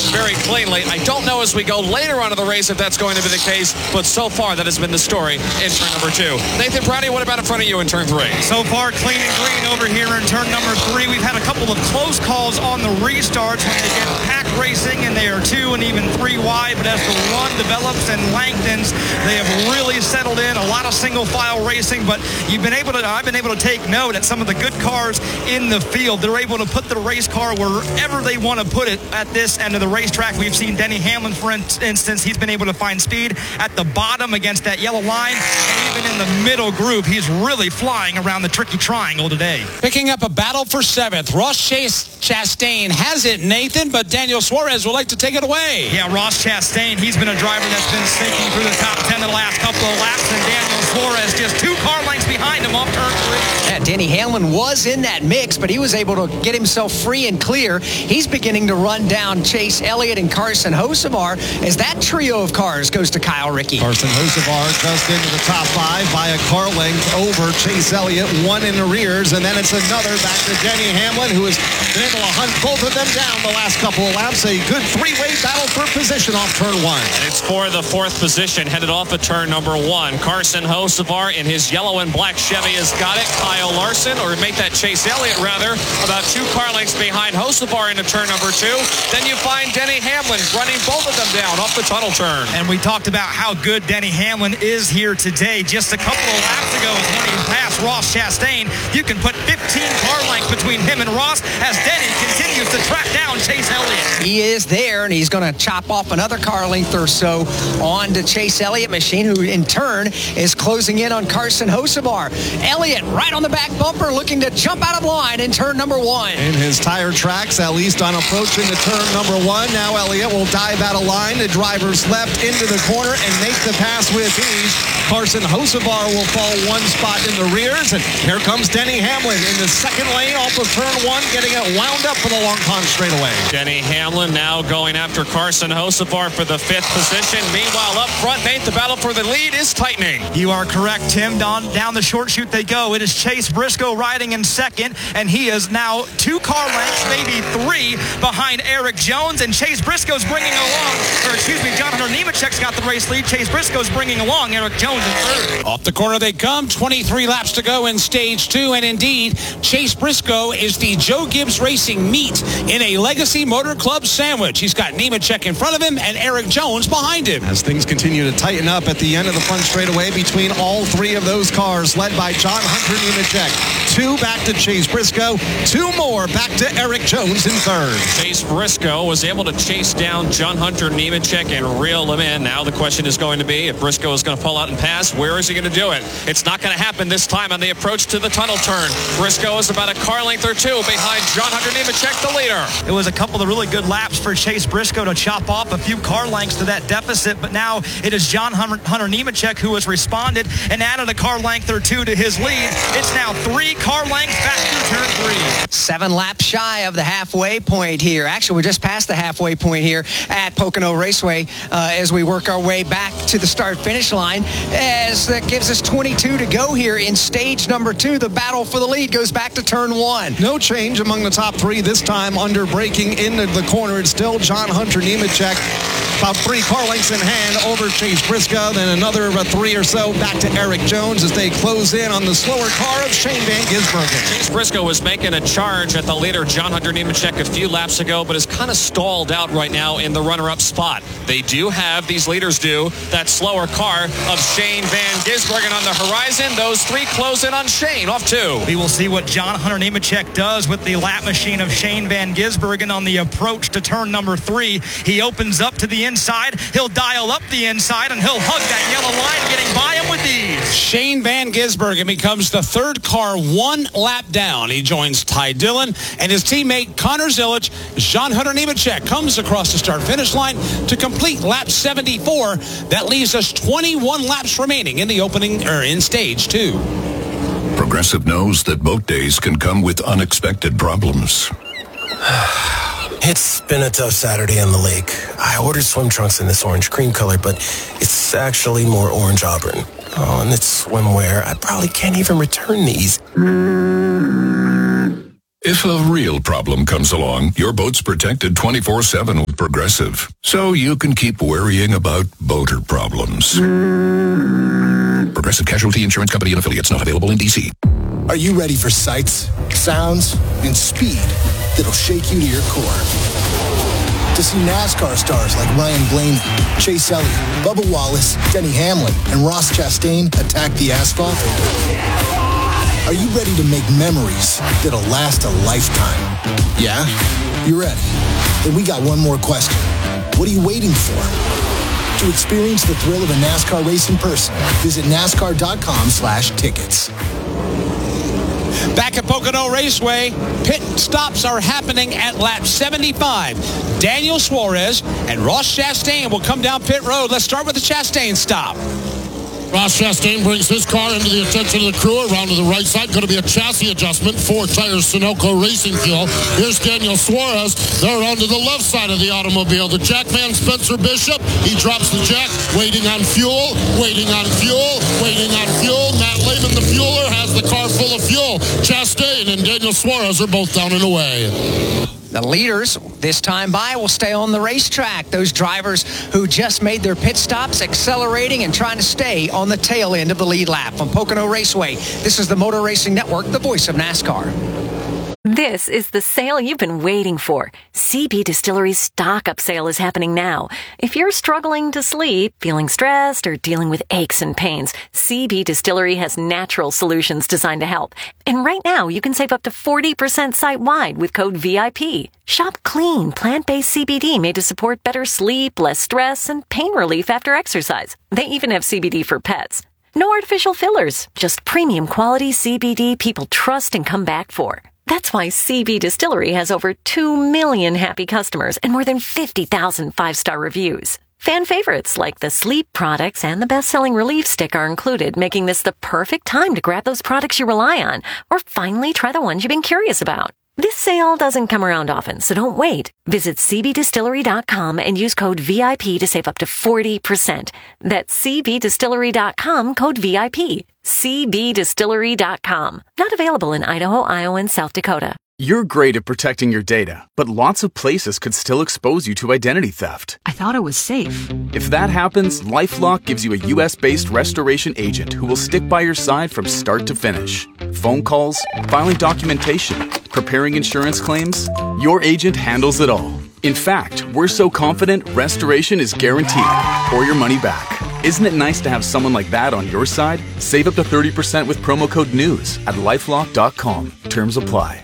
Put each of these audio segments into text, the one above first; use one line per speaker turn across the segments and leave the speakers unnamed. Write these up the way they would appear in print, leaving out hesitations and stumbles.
very cleanly. I don't know as we go later on in the race if that's going to be the case, but so far that has been the story in turn number 2. Nathan Brownie, what about in front of you in turn 3?
So far, clean and green over here in turn number 3. We've had a couple of close calls on the restarts when they get pack racing and they are 2 and even 3 wide, but as the run develops and lengthens, they have really settled in. A lot of single file racing, but I've been able to take note at some of the good cars in the field. They're able to put the race car wherever they want to put it at this end of the racetrack. We've seen Denny Hamlin, for instance, he's been able to find speed at the bottom against that yellow line, and even in the middle group, he's really flying around the tricky triangle today.
Picking up a battle for 7th. Ross Chastain has it, Nathan, but Daniel Suarez would like to take it away.
Yeah, Ross Chastain, he's been a driver that's been sneaking through the top 10 the last couple of laps, and Daniel Suarez just 2 car lengths behind him off turn 3.
Yeah, Denny Hamlin was in that mix, but he was able to get himself free and clear. He's beginning to run down Chase Elliott and Carson Hocevar as that trio of cars goes to Kyle Rickey.
Carson Hocevar just into the top 5 by a car length over Chase Elliott, 1 in the rears, and then it's another back to Denny Hamlin, who has been able to hunt both of them down the last couple of laps. A good 3-way battle for position off turn 1.
It's for the 4th position, headed off at turn number 1. Carson Hocevar in his yellow and black Chevy has got it. Kyle Larson, or make that Chase Elliott rather, about 2 car lengths behind Hocevar into turn number 2. Then you find Denny Hamlin running both of them down off the tunnel turn.
And we talked about how good Denny Hamlin is here today. Just a couple of laps ago when he passed Ross Chastain, you can put 15 car lengths between him and Ross as Denny continues to track down Chase Elliott.
He is there, and he's going to chop off another car length or so on to Chase Elliott machine, who in turn is closing in on Carson Hocevar. Elliott right on the back bumper looking to jump out of line in turn number 1.
In his tire tracks, at least on approaching the turn number 1. Now Elliott will dive out of line. The driver's left into the corner and make the pass with ease. Carson Hocevar will fall 1 spot in the rears, and here comes Denny Hamlin in the second lane off of turn 1, getting it wound up for the Long Pond straightaway.
Denny Hamlin now going after Carson Hocevar for the 5th position. Meanwhile, up front, Nate, the battle for the lead is tightening.
You are correct, Tim. Down the short chute they go. It is Chase Briscoe riding in second, and he is now 2 car lengths, maybe 3, behind Eric Jones, and Chase Briscoe's bringing John Hunter Nemechek's got the race lead. Chase Briscoe's bringing along Eric Jones in third.
Off the corner they come. 23 laps to go in stage 2, and indeed, Chase Briscoe is the Joe Gibbs Racing meat in a Legacy Motor Club sandwich. He's got Nemechek in front of him and Eric Jones behind him.
As things continue to tighten up at the end of the front straightaway between all 3 of those cars, led by John Hunter Nemechek. 2 back to Chase Briscoe, 2 more back to Eric Jones in third.
Chase Briscoe was able to chase down John Hunter Nemechek and reel him in. Now the question is going to be if Briscoe is going to pull out and pass, where is he going to do it? It's not going to happen this time on the approach to the tunnel turn. Briscoe is about a car length or 2 behind John Hunter Nemechek, the leader.
It was a couple of really good laps for Chase Briscoe to chop off a few car lengths to that deficit, but now it is John Hunter Nemechek who has responded and added a car length or 2 to his lead. It's now 3 car lengths back to turn 3.
7 laps shy of the halfway point here. Actually, we're just past the halfway point here at Pocono Raceway as we work our way back to the start-finish line, as that gives us 22 to go here in stage number 2. The battle for the lead goes back to turn 1.
No change among the top 3 this time. Under braking into the corner, it's still John Hunter Nemechek. About 3 car lengths in hand over Chase Briscoe, then another 3 or so back to Eric Jones as they close in on the slower car of Shane Van Gisbergen.
Chase Briscoe was making a charge at the leader, John Hunter Nemechek, a few laps ago, but is kind of stalled out right now in the runner-up spot. They do have, these leaders do, that slower car of Shane Van Gisbergen on the horizon. Those 3 close in on Shane, off 2.
We will see what John Hunter Nemechek does with the lap machine of Shane Van Gisbergen on the approach to turn number 3. He opens up to the inside. He'll dial up the inside, and he'll hug that yellow line, getting by him with ease.
Shane Van Gisbergen becomes the 3rd car 1 lap down. He joins Ty Dillon and his teammate Connor Zilic. John Hunter Nemechek comes across the start-finish line to complete lap 74. That leaves us 21 laps remaining in the opening, or in stage 2.
Progressive knows that boat days can come with unexpected problems.
It's been a tough Saturday on the lake. I ordered swim trunks in this orange cream color, but it's actually more orange auburn. Oh, and it's swimwear. I probably can't even return these.
If a real problem comes along, your boat's protected 24/7 with Progressive. So you can keep worrying about boater problems. Progressive Casualty Insurance Company and Affiliates, not available in D.C.
Are you ready for sights, sounds, and speed that'll shake you to your core? To see NASCAR stars like Ryan Blaney, Chase Elliott, Bubba Wallace, Denny Hamlin, and Ross Chastain attack the asphalt? Are you ready to make memories that'll last a lifetime? Yeah? You're ready. Then we got one more question. What are you waiting for? To experience the thrill of a NASCAR race in person, visit NASCAR.com/tickets.
Back at Pocono Raceway, pit stops are happening at lap 75. Daniel Suarez and Ross Chastain will come down pit road. Let's start with the Chastain stop.
Ross Chastain brings his car into the attention of the crew around to the right side. Going to be a chassis adjustment. 4 tires, Sunoco Racing Fuel. Here's Daniel Suarez. They're onto the left side of the automobile. The jackman Spencer Bishop. He drops the jack. Waiting on fuel. Waiting on fuel. Waiting on fuel. Matt Lehman, the fueler, has the car full of fuel. Chastain and Daniel Suarez are both down and away.
The leaders this time by will stay on the racetrack. Those drivers who just made their pit stops, accelerating and trying to stay on the tail end of the lead lap. From Pocono Raceway, this is the Motor Racing Network, the voice of NASCAR.
This is the sale you've been waiting for. CB Distillery's stock-up sale is happening now. If you're struggling to sleep, feeling stressed, or dealing with aches and pains, CB Distillery has natural solutions designed to help. And right now, you can save up to 40% site-wide with code VIP. Shop clean, plant-based CBD made to support better sleep, less stress, and pain relief after exercise. They even have CBD for pets. No artificial fillers, just premium quality CBD people trust and come back for. That's why CB Distillery has over 2 million happy customers and more than 50,000 5-star reviews. Fan favorites like the sleep products and the best-selling relief stick are included, making this the perfect time to grab those products you rely on or finally try the ones you've been curious about. This sale doesn't come around often, so don't wait. Visit cbdistillery.com and use code VIP to save up to 40%. That's cbdistillery.com, code VIP. cbdistillery.com. Not available in Idaho, Iowa, and South Dakota.
You're great at protecting your data, but lots of places could still expose you to identity theft.
I thought it was safe.
If that happens, LifeLock gives you a U.S.-based restoration agent who will stick by your side from start to finish. Phone calls, filing documentation, preparing insurance claims, your agent handles it all. In fact, we're so confident restoration is guaranteed or your money back. Isn't it nice to have someone like that on your side? Save up to 30% with promo code NEWS at LifeLock.com. Terms apply.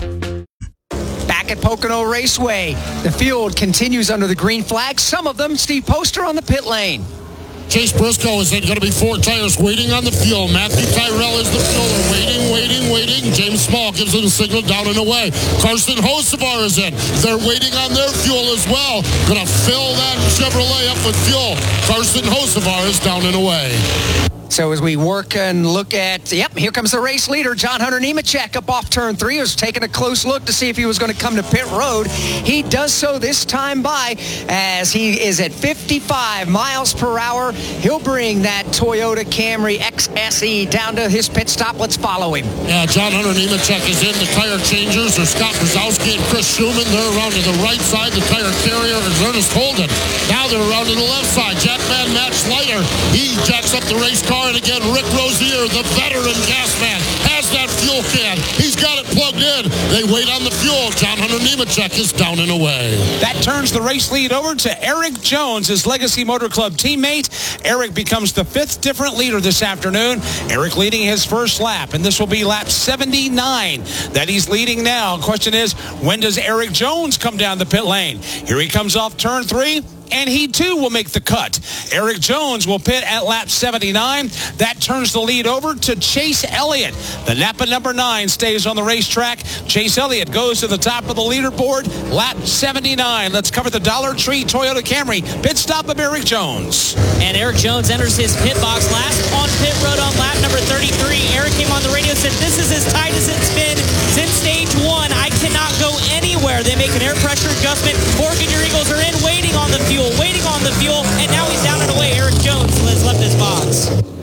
Back at Pocono Raceway, the field continues under the green flag. Some of them, Steve Poster on the pit lane.
Chase Briscoe is going to be 4 tires waiting on the fuel. Matthew Tyrell is the fueler. Waiting. James Small gives it a signal down and away. Carson Hocevar is in. They're waiting on their fuel as well. Going to fill that Chevrolet up with fuel. Carson Hocevar is down and away.
So as we work and look at, here comes the race leader, John Hunter Nemechek, up off turn 3. He was taking a close look to see if he was going to come to pit road. He does so this time by as he is at 55 miles per hour. He'll bring that Toyota Camry XSE down to his pit stop. Let's follow him.
Yeah, John Hunter Nemechek is in. The tire changers are Scott Brzezowski and Chris Schumann. They're around to the right side. The tire carrier is Ernest Holden. Now they're around to the left side. Jackman Matt Schleiter. He jacks up the race car. And again, Rick Rozier, the veteran gas man, has that fuel can. He's got it plugged in. They wait on the fuel. John Hunter Nemechek is down and away.
That turns the race lead over to Eric Jones, his Legacy Motor Club teammate. Eric becomes the 5th different leader this afternoon. Eric leading his first lap, and this will be lap 79 that he's leading now. Question is, when does Eric Jones come down the pit lane? Here he comes off turn 3. And he, too, will make the cut. Eric Jones will pit at lap 79. That turns the lead over to Chase Elliott. The Napa number 9 stays on the racetrack. Chase Elliott goes to the top of the leaderboard, lap 79. Let's cover the Dollar Tree Toyota Camry pit stop of Eric Jones.
And Eric Jones enters his pit box last on pit road on lap number 33. Eric came on the radio and said, "This is as tight as it's been since stage 1. I cannot go anywhere." They make an air pressure adjustment. Morgan, your Eagles are in, waiting on the fuel, and now he's down and away. Eric Jones has left his box.
So Eric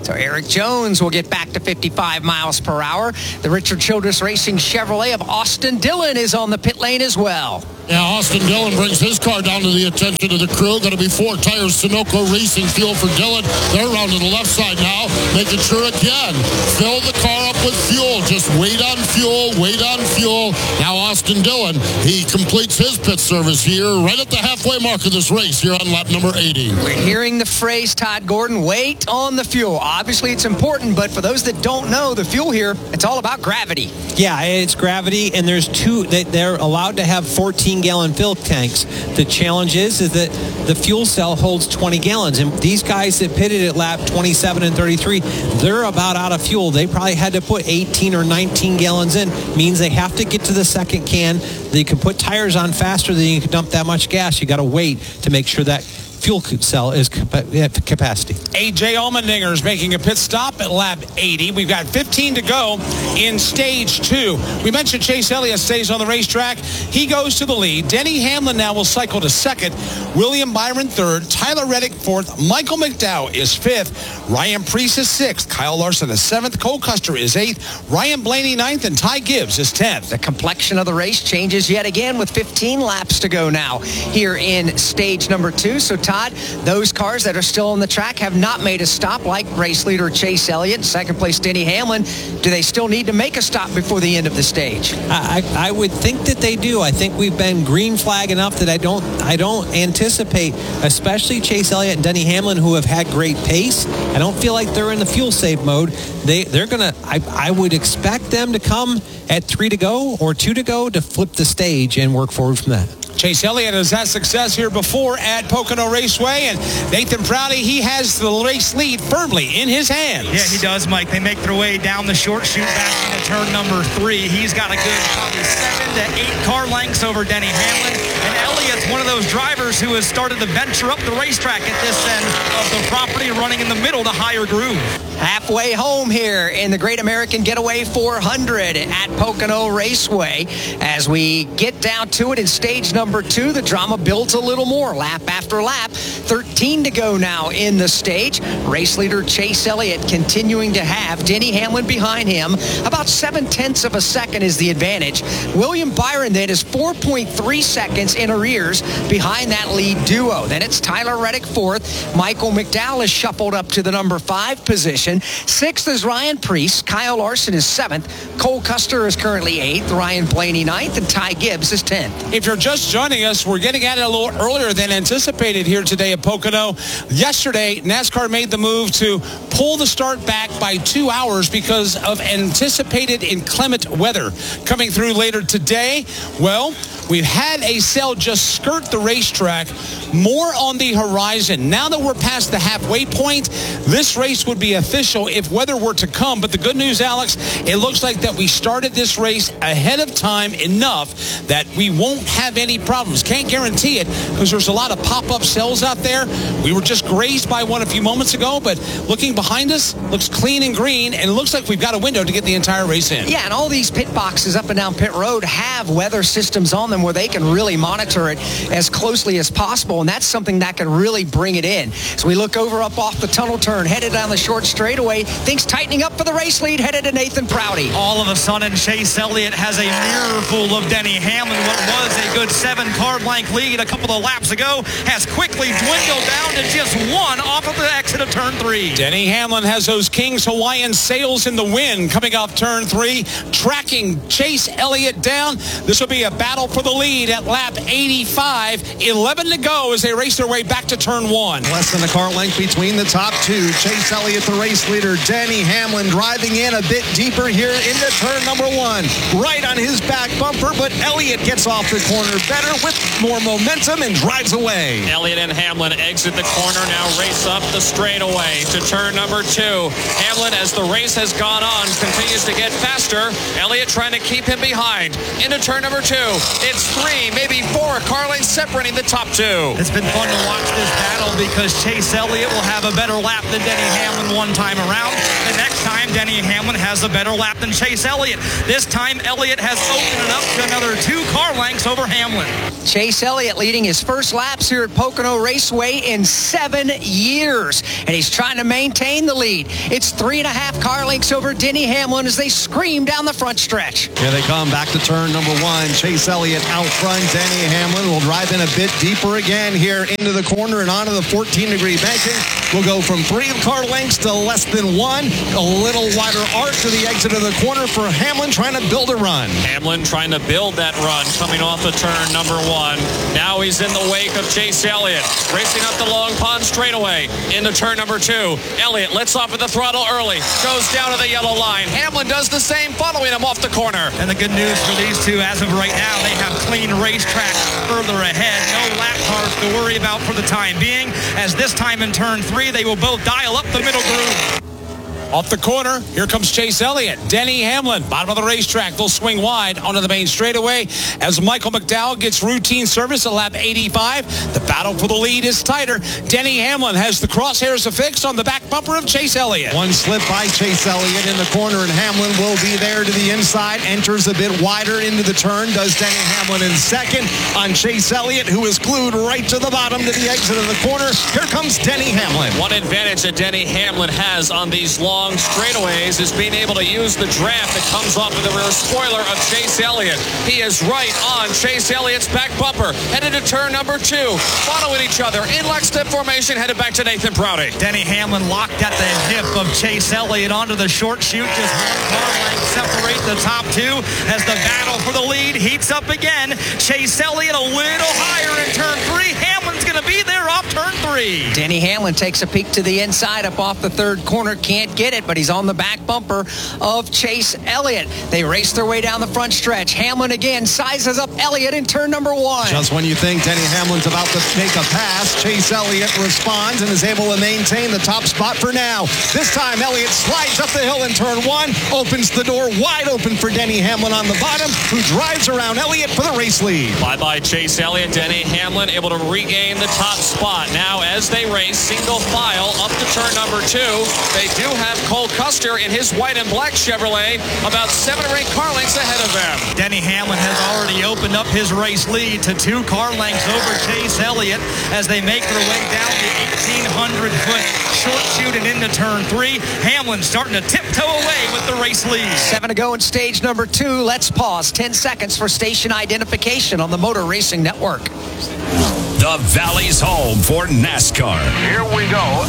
Jones will get back to 55 miles per hour. The Richard Childress Racing Chevrolet of Austin Dillon is on the pit lane as well.
Yeah, Austin Dillon brings his car down to the attention of the crew. Going to be 4 tires, Sunoco Racing Fuel for Dillon. They're around to the left side now, making sure again, fill the car up with fuel. Just wait on fuel, wait on fuel. Now Austin Dillon, he completes his pit service here right at the halfway mark of this race here on lap number 80.
We're hearing the phrase, Todd Gordon, wait on the fuel. Obviously, it's important, but for those that don't know, the fuel here, it's all about gravity.
Yeah, it's gravity, and there's two. They're allowed to have 14-gallon fill tanks. The challenge is that the fuel cell holds 20 gallons, and these guys that pitted at lap 27 and 33, they're about out of fuel. They probably had to put 18 or 19 gallons in. Means they have to get to the second can. They can put tires on faster than you can dump that much gas. You got to wait to make sure that fuel cell is at capacity.
A.J. Allmendinger is making a pit stop at lap 80. We've got 15 to go in stage 2. We mentioned Chase Elliott stays on the racetrack. He goes to the lead. Denny Hamlin now will cycle to second. William Byron third. Tyler Reddick fourth. Michael McDowell is fifth. Ryan Preece is sixth. Kyle Larson is seventh. Cole Custer is eighth. Ryan Blaney ninth. And Ty Gibbs is 10th.
The complexion of the race changes yet again with 15 laps to go now here in stage number 2. So Todd, those cars that are still on the track have not made a stop, like race leader Chase Elliott, second place Denny Hamlin. Do they still need to make a stop before the end of the stage?
I would think that they do. I think we've been green flag enough that I don't anticipate, especially Chase Elliott and Denny Hamlin, who have had great pace. I don't feel like they're in the fuel save mode. They're gonna. I would expect them to come at 3 to go or 2 to go to flip the stage and work forward from that.
Chase Elliott has had success here before at Pocono Raceway, and Nathan Prouty, he has the race lead firmly in his hands.
Yeah, he does, Mike. They make their way down the short chute back into turn number 3. He's got a good probably 7 to 8 car lengths over Denny Hamlin, and Elliott's one of those drivers who has started to venture up the racetrack at this end of the property, running in the middle to higher groove.
Halfway home here in the Great American Getaway 400 at Pocono Raceway. As we get down to it in stage number 2, the drama builds a little more lap after lap. 13 to go now in the stage. Race leader Chase Elliott continuing to have Denny Hamlin behind him. About 0.7 of a second is the advantage. William Byron then is 4.3 seconds in arrears behind that lead duo. Then it's Tyler Reddick fourth. Michael McDowell is shuffled up to the number 5 position. 6th is Ryan Preece. Kyle Larson is 7th. Cole Custer is currently 8th. Ryan Blaney 9th. And Ty Gibbs is 10th.
If you're just joining us, we're getting at it a little earlier than anticipated here today at Pocono. Yesterday, NASCAR made the move to pull the start back by 2 hours because of anticipated inclement weather coming through later today. Well, we've had a cell just skirt the racetrack, more on the horizon. Now that we're past the halfway point, this race would be official if weather were to come. But the good news, Alex, it looks like that we started this race ahead of time enough that we won't have any problems. Can't guarantee it because there's a lot of pop-up cells out there. We were just grazed by one a few moments ago, but looking behind us, looks clean and green, and it looks like we've got a window to get the entire race in.
Yeah, and all these pit boxes up and down pit road have weather systems on them where they can really monitor it as closely as possible, and that's something that can really bring it in. So we look over up off the tunnel turn, headed down the short straightaway, things tightening up for the race lead, headed to Nathan Prouty.
All of a sudden, Chase Elliott has a mirror full of Denny Hamlin. What was a good 7-car blank lead a couple of laps ago has quickly dwindled down to just 1 off of the exit of turn 3.
Denny Hamlin has those King's Hawaiian sails in the wind coming off turn 3, tracking Chase Elliott down. This will be a battle for the lead at lap 85. 11 to go as they race their way back to turn 1.
Less than a car length between the top 2. Chase Elliott, the race leader. Denny Hamlin driving in a bit deeper here into turn number 1. Right on his back bumper, but Elliott gets off the corner better with more momentum and drives away.
Elliott and Hamlin exit the corner, now race up the straightaway to turn number 2. Hamlin, as the race has gone on, continues to get faster. Elliott trying to keep him behind. Into turn number 2. It's 3, maybe 4 car lengths separating the top 2.
It's been fun to watch this battle because Chase Elliott will have a better lap than Denny Hamlin one time around. The next time, Denny Hamlin has a better lap than Chase Elliott. This time, Elliott has opened it up to another 2 car lengths over Hamlin.
Chase Elliott leading his first laps here at Pocono Raceway in 7 years, and he's trying to maintain the lead. It's 3.5 car lengths over Denny Hamlin as they scream down the front stretch.
Here they come back to turn number 1. Chase Elliott out front. Denny Hamlin will drive in a bit deeper again here into the corner and onto the 14-degree banking. We'll go from 3 car lengths to less than 1. A little wider arc to the exit of the corner for Hamlin trying to build a run.
Hamlin trying to build that run coming off of turn number 1. Now he's in the wake of Chase Elliott. Racing up the Long Pond straightaway into turn number 2. Elliott lets off at the throttle early. Goes down to the yellow line. Hamlin does the same, following him off the corner.
And the good news for these two, as of right now, they have clean racetrack further ahead. No lap cars to worry about for the time being, as this time in turn 3, they will both dial up the middle groove.
Off the corner, here comes Chase Elliott. Denny Hamlin, bottom of the racetrack. They'll swing wide onto the main straightaway as Michael McDowell gets routine service at lap 85. The battle for the lead is tighter. Denny Hamlin has the crosshairs affixed on the back bumper of Chase Elliott.
One slip by Chase Elliott in the corner, and Hamlin will be there to the inside. Enters a bit wider into the turn. Does Denny Hamlin in second on Chase Elliott, who is glued right to the bottom to the exit of the corner. Here comes Denny Hamlin.
One advantage that Denny Hamlin has on these long straightaways is being able to use the draft that comes off of the rear spoiler of Chase Elliott. He is right on Chase Elliott's back bumper, headed to turn number 2, following each other in lockstep formation, headed back to Nathan Prouty.
Denny Hamlin locked at the hip of Chase Elliott onto the short chute. Just 1 car length separate the top 2 as the battle for the lead heats up again. Chase Elliott a little higher in turn 3. Hamlin's going to be there off turn 3.
Denny Hamlin takes a peek to the inside up off the 3rd corner. Can't get it, but he's on the back bumper of Chase Elliott. They race their way down the front stretch. Hamlin again sizes up Elliott in turn number 1.
Just when you think Denny Hamlin's about to make a pass, Chase Elliott responds and is able to maintain the top spot for now. This time, Elliott slides up the hill in turn 1, opens the door wide open for Denny Hamlin on the bottom, who drives around Elliott for the race lead.
Bye-bye Chase Elliott. Denny Hamlin able to regain the top spot. Now, as they race single file up to turn number 2, they do have Cole Custer in his white and black Chevrolet about 7 or 8 car lengths ahead of them.
Denny Hamlin has already opened up his race lead to 2 car lengths over Chase Elliott as they make their way down the 1,800-foot short chute and into turn 3. Hamlin starting to tiptoe away with the race lead.
7 to go in stage number 2. Let's pause 10 seconds for station identification on the Motor Racing Network.
The Valley's home for NASCAR.
Here we go.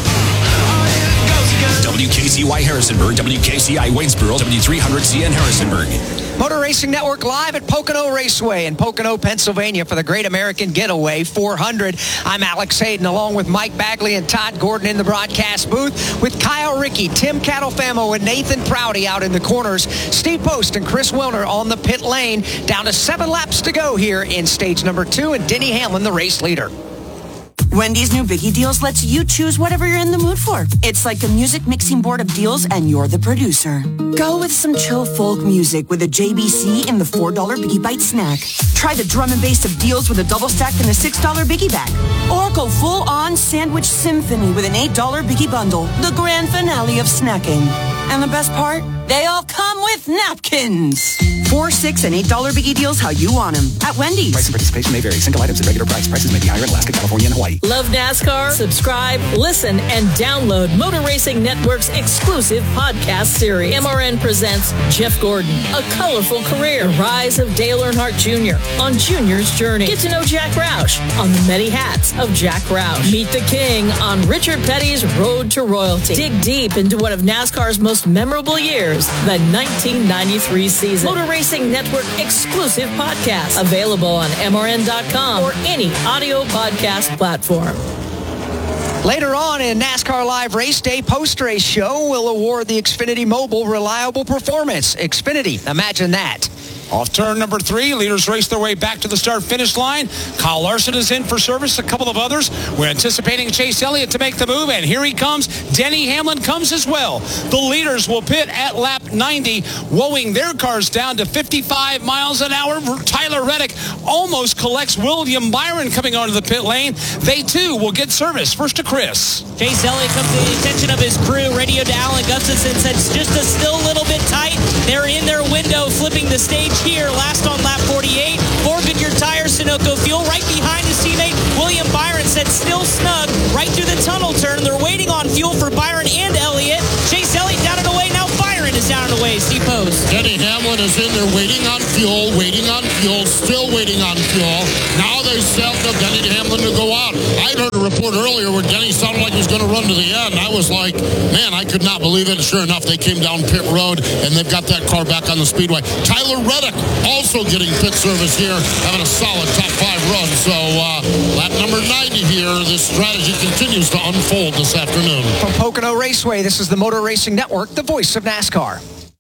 WKCY Harrisonburg, WKCI Waynesboro, W300CN Harrisonburg.
Motor Racing Network live at Pocono Raceway in Pocono, Pennsylvania for the Great American Getaway 400. I'm Alex Hayden along with Mike Bagley and Todd Gordon in the broadcast booth with Kyle Rickey, Tim Catalfamo, and Nathan Prouty out in the corners. Steve Post and Chris Wilner on the pit lane. Down to 7 laps to go here in stage number 2, and Denny Hamlin, the race leader.
Wendy's new Biggie Deals lets you choose whatever you're in the mood for. It's like a music mixing board of deals, and you're the producer. Go with some chill folk music with a JBC in the $4 Biggie Bite snack. Try the drum and bass of deals with a double stack and a $6 Biggie bag. Or go full-on sandwich symphony with an $8 Biggie bundle, the grand finale of snacking. And the best part? They all come with napkins. $4, $6, and $8 Biggie Deals how you want them at Wendy's.
Price and participation may vary. Single items at regular price. Prices may be higher in Alaska, California, and Hawaii.
Love NASCAR? Subscribe, listen, and download Motor Racing Network's exclusive podcast series. MRN presents Jeff Gordon, A Colorful Career. The Rise of Dale Earnhardt Jr. on Junior's Journey. Get to know Jack Roush on the many hats of Jack Roush. Meet the King on Richard Petty's Road to Royalty. Dig deep into one of NASCAR's most memorable years, the 1993 season. Motor Racing Network exclusive podcast. Available on MRN.com or any audio podcast platform.
Later on in NASCAR Live Race Day post-race show, we'll award the Xfinity Mobile Reliable Performance. Xfinity, imagine that.
Off turn number 3, leaders race their way back to the start-finish line. Kyle Larson is in for service. A couple of others. We're anticipating Chase Elliott to make the move, and here he comes. Denny Hamlin comes as well. The leaders will pit at lap 90, woeing their cars down to 55 miles an hour. Tyler Reddick almost collects William Byron coming onto the pit lane. They, too, will get service. First to Chris.
Chase Elliott comes to the attention of his crew. Radio to Alan Gustafson said it's just a still little bit tight. They're in their window, flipping the stage here. Last on lap 48. 4 Goodyear tires, Sunoco fuel. Right behind his teammate, William Byron said still snug. Right through the tunnel turn. They're waiting on fuel for Byron and Elliott. Chase Elliott down and away. Now Byron is down and away. Steve Post.
Denny Hamlin is in there waiting on fuel, still waiting on fuel. Now they set up Denny Hamlin to go out. I'd heard a report earlier where Denny sounded like he was going to run to the end. I was like, man, I could not believe it. Sure enough, they came down pit road, and they've got that car back on the speedway. Tyler Reddick also getting pit service here, having a solid top 5 run. So lap number 90 here, this strategy continues to unfold this afternoon.
From Pocono Raceway, this is the Motor Racing Network, the voice of NASCAR.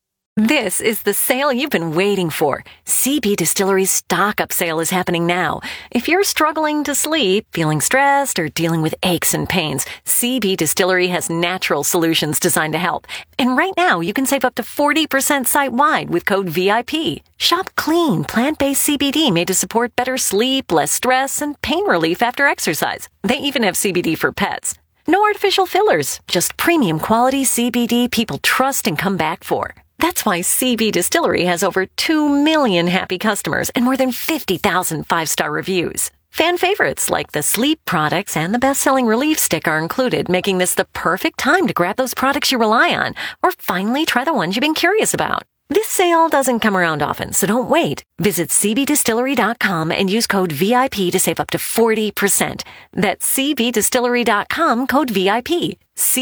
This is the sale you've been waiting for. CB Distillery's stock-up sale is happening now. If you're struggling to sleep, feeling stressed, or dealing with aches and pains, CB Distillery has natural solutions designed to help. And right now, you can save up to 40% site-wide with code VIP. Shop clean, plant-based CBD made to support better sleep, less stress, and pain relief after exercise. They even have CBD for pets. No artificial fillers, just premium quality CBD people trust and come back for. That's why CB Distillery has over 2 million happy customers and more than 50,000 5-star reviews. Fan favorites like the sleep products and the best-selling relief stick are included, making this the perfect time to grab those products you rely on or finally try the ones you've been curious about. This sale doesn't come around often, so don't wait. Visit cbdistillery.com and use code VIP to save up to 40%. That's cbdistillery.com, code VIP.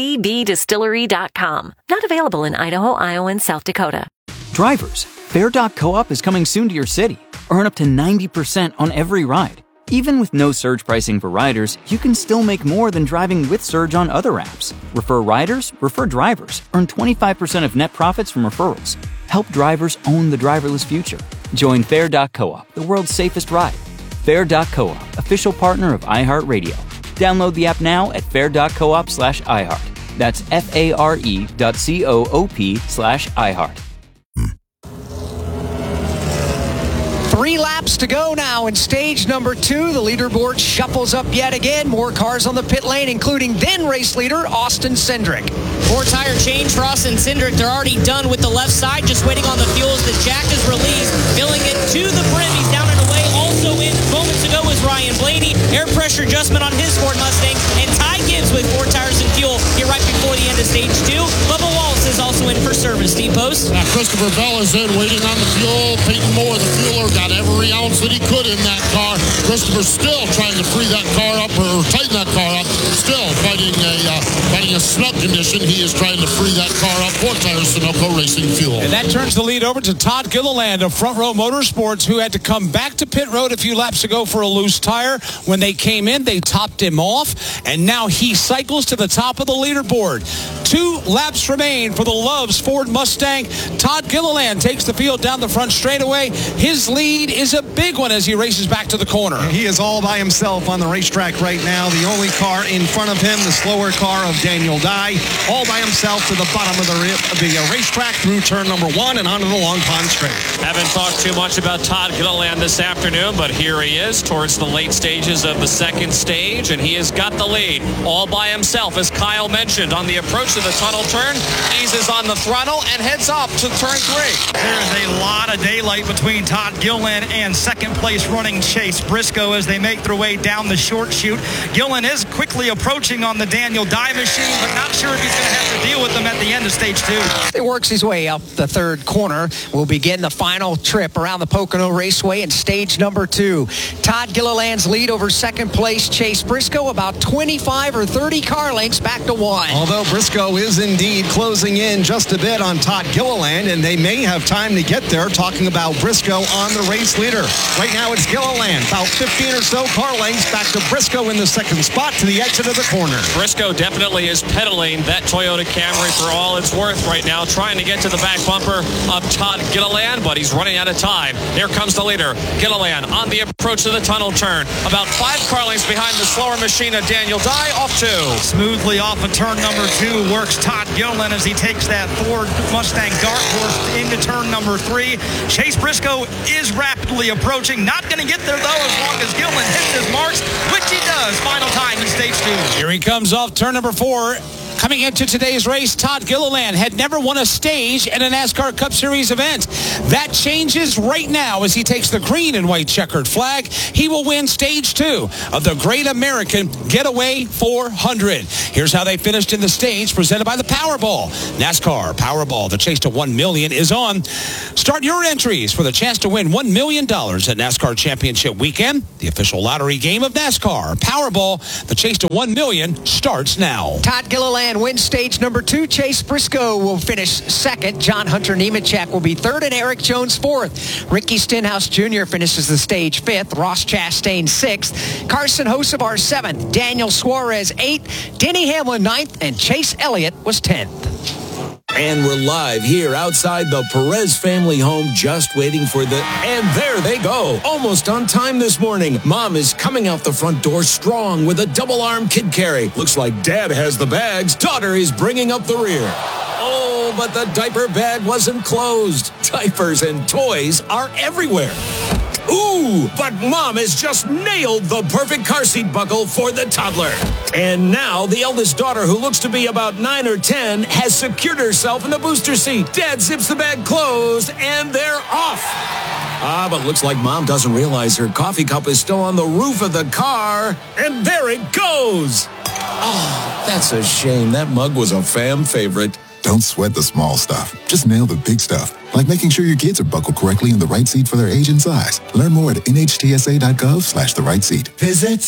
cbdistillery.com. Not available in Idaho, Iowa, and South Dakota.
Drivers, Fair.coop is coming soon to your city. Earn up to 90% on every ride. Even with no surge pricing for riders, you can still make more than driving with surge on other apps. Refer riders, refer drivers. Earn 25% of net profits from referrals. Help drivers own the driverless future. Join Fair.coop, the world's safest ride. Fair.coop, official partner of iHeartRadio. Download the app now at fair.coop/iHeart. That's FARE.coop/iHeart.
3 laps to go now in stage number 2. The leaderboard shuffles up yet again. More cars on the pit lane, including then race leader Austin Cindric.
4 tire change for Austin Cindric. They're already done with the left side, just waiting on the fuel as the jack is released, filling it to the brim. He's down and away. Also in moments ago was Ryan Blaney. Air pressure adjustment on his Ford Mustang. And Ty Gibbs with 4 tires and fuel here right before the end of stage 2. Bubba Wallace is also in for service. Steve Post.
Christopher Bell is in, waiting on the fuel. Peyton Moore, the fueler, got every ounce that he could in that car. Christopher still trying to free that car up or tighten that car up. Still fighting a snug condition. He is trying to free that car up. 4 tires, Sunoco Racing Fuel.
And that turns the lead over to Todd Gilliland of Front Row Motorsports, who had to come back to pit road a few laps ago for a loose tire. When they came in, they topped him off, and now he cycles to the top of the leaderboard. 2 laps remain for the Loves Ford Mustang. Todd Gilliland takes the field down the front straightaway. His lead is a big one as he races back to the corner.
He is all by himself on the racetrack right now. The only car in front of him, the slower car of Daniel Dye, all by himself to the bottom of the racetrack through turn number 1 and onto the Long Pond Straight.
Haven't talked too much about Todd Gilliland this afternoon, but here he is towards the late stages of the second stage, and he has got the lead all by himself. As Kyle mentioned, on the approach to the tunnel turn, eases on the throttle and heads up to turn 3.
There's a lot of daylight between Todd Gilliland and second place running Chase Briscoe as they make their way down the short chute. Gilliland is quickly approaching on the Daniel Dye machine, but not sure if he's going to have to deal with them at the end of stage 2.
He works his way up the third corner. We'll begin the final trip around the Pocono Raceway in stage number 2. Todd Gilliland's lead over second place Chase Briscoe, about 25 or 30 car lengths back to 1.
Although Briscoe is indeed closing in just a bit on Todd Gilliland, and they may have time to get there, talking about Briscoe on the race leader. Right now it's Gilliland, about 15 or so car lengths back to Briscoe in the second spot to the exit of the corner.
Briscoe definitely is pedaling that Toyota Camry for all it's worth right now, trying to get to the back bumper of Todd Gilliland, but he's running out of time. Here comes the leader, Gilliland, on the approach to the tunnel turn. About 5 car lengths behind the slower machine of Daniel Dye, off 2.
Smoothly off of turn number 2 works Todd Gilliland as he takes that Ford Mustang Dark Horse into turn number 3. Chase Briscoe is rapidly approaching. Not going to get there, though, as long as Gilliland hits his marks, which he does. Final time in stage 2.
Here he comes off turn number 4. Coming into today's race, Todd Gilliland had never won a stage in a NASCAR Cup Series event. That changes right now as he takes the green and white checkered flag. He will win stage 2 of the Great American Getaway 400. Here's how they finished in the stage, presented by the Powerball. NASCAR Powerball, the chase to $1 million is on. Start your entries for the chance to win $1 million at NASCAR Championship Weekend, the official lottery game of NASCAR. Powerball, the chase to $1 million starts now.
Todd Gilliland wins stage number 2. Chase Briscoe will finish second. John Hunter Nemechek will be third, and Eric Jones fourth. Ricky Stenhouse Jr. finishes the stage 5th. Ross Chastain 6th. Carson Hocevar 7th. Daniel Suarez 8th. Denny Hamlin 9th, and Chase Elliott was 10th.
And we're live here outside the Perez family home, just waiting for and there they go. Almost on time this morning. Mom is coming out the front door strong with a double-arm kid carry. Looks like Dad has the bags. Daughter is bringing up the rear. Oh, but the diaper bag wasn't closed. Diapers and toys are everywhere. Ooh, but Mom has just nailed the perfect car seat buckle for the toddler. And now the eldest daughter, who looks to be about 9 or 10, has secured herself in the booster seat. Dad zips the bag closed, and they're off. But looks like Mom doesn't realize her coffee cup is still on the roof of the car. And there it goes. Oh, that's a shame. That mug was a fam favorite.
Don't sweat the small stuff. Just nail the big stuff, like making sure your kids are buckled correctly in the right seat for their age and size. Learn more at nhtsa.gov/the right seat.
Visit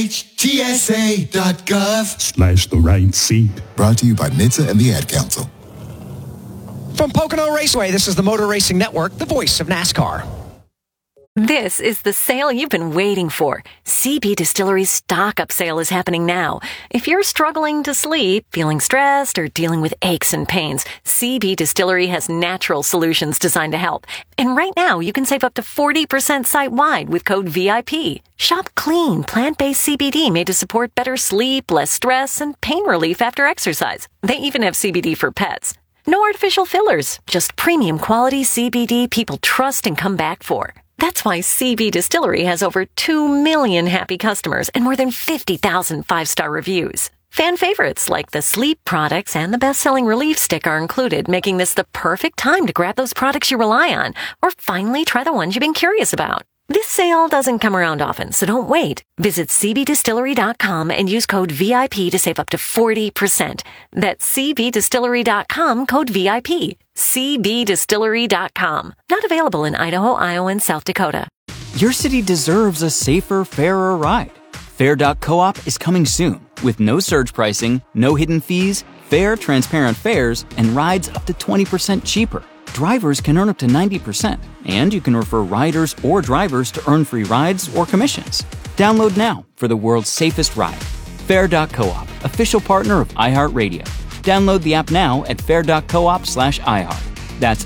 nhtsa.gov/the
right seat. Brought to you by NHTSA and the Ad Council.
From Pocono Raceway, this is the Motor Racing Network, the voice of NASCAR.
This is the sale you've been waiting for. CB Distillery's stock-up sale is happening now. If you're struggling to sleep, feeling stressed, or dealing with aches and pains, CB Distillery has natural solutions designed to help. And right now, you can save up to 40% site-wide with code VIP. Shop clean, plant-based CBD made to support better sleep, less stress, and pain relief after exercise. They even have CBD for pets. No artificial fillers, just premium quality CBD people trust and come back for. That's why CB Distillery has over 2 million happy customers and more than 50,000 5-star reviews. Fan favorites like the sleep products and the best-selling relief stick are included, making this the perfect time to grab those products you rely on or finally try the ones you've been curious about. This sale doesn't come around often, so don't wait. Visit cbdistillery.com and use code VIP to save up to 40%. That's cbdistillery.com, code VIP. cbdistillery.com. Not available in Idaho, Iowa, and South Dakota.
Your city deserves a safer, fairer ride. Fair.coop is coming soon with no surge pricing, no hidden fees, fair, transparent fares, and rides up to 20% cheaper. Drivers can earn up to 90%, and you can refer riders or drivers to earn free rides or commissions. Download now for the world's safest ride. Fair.coop, official partner of iHeartRadio. Download the app now at fair.coop/iHeart. That's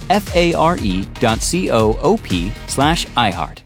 FARE.coop/iHeart.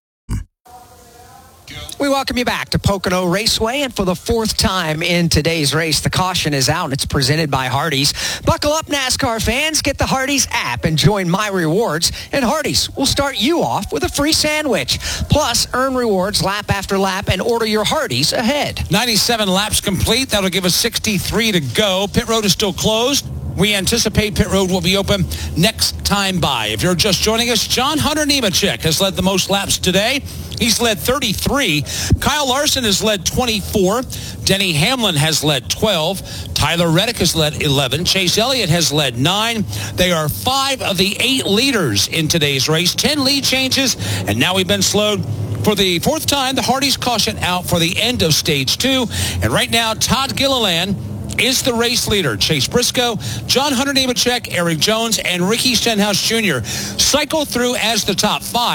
We welcome you back to Pocono Raceway, and for the 4th time in today's race, the caution is out. It's presented by Hardee's. Buckle up, NASCAR fans. Get the Hardee's app and join My Rewards, and Hardee's will start you off with a free sandwich. Plus, earn rewards lap after lap and order your Hardee's ahead.
97 laps complete. That'll give us 63 to go. Pit road is still closed. We anticipate pit road will be open next time by. If you're just joining us, John Hunter Nemechek has led the most laps today. He's led 33. Kyle Larson has led 24. Denny Hamlin has led 12. Tyler Reddick has led 11. Chase Elliott has led 9. They are 5 of the 8 leaders in today's race. 10 lead changes, and now we've been slowed for the 4th time. The Hardee's caution out for the end of stage 2. And right now, Todd Gilliland is the race leader. Chase Briscoe, John Hunter Nemechek, Eric Jones, and Ricky Stenhouse Jr. cycle through as the top 5.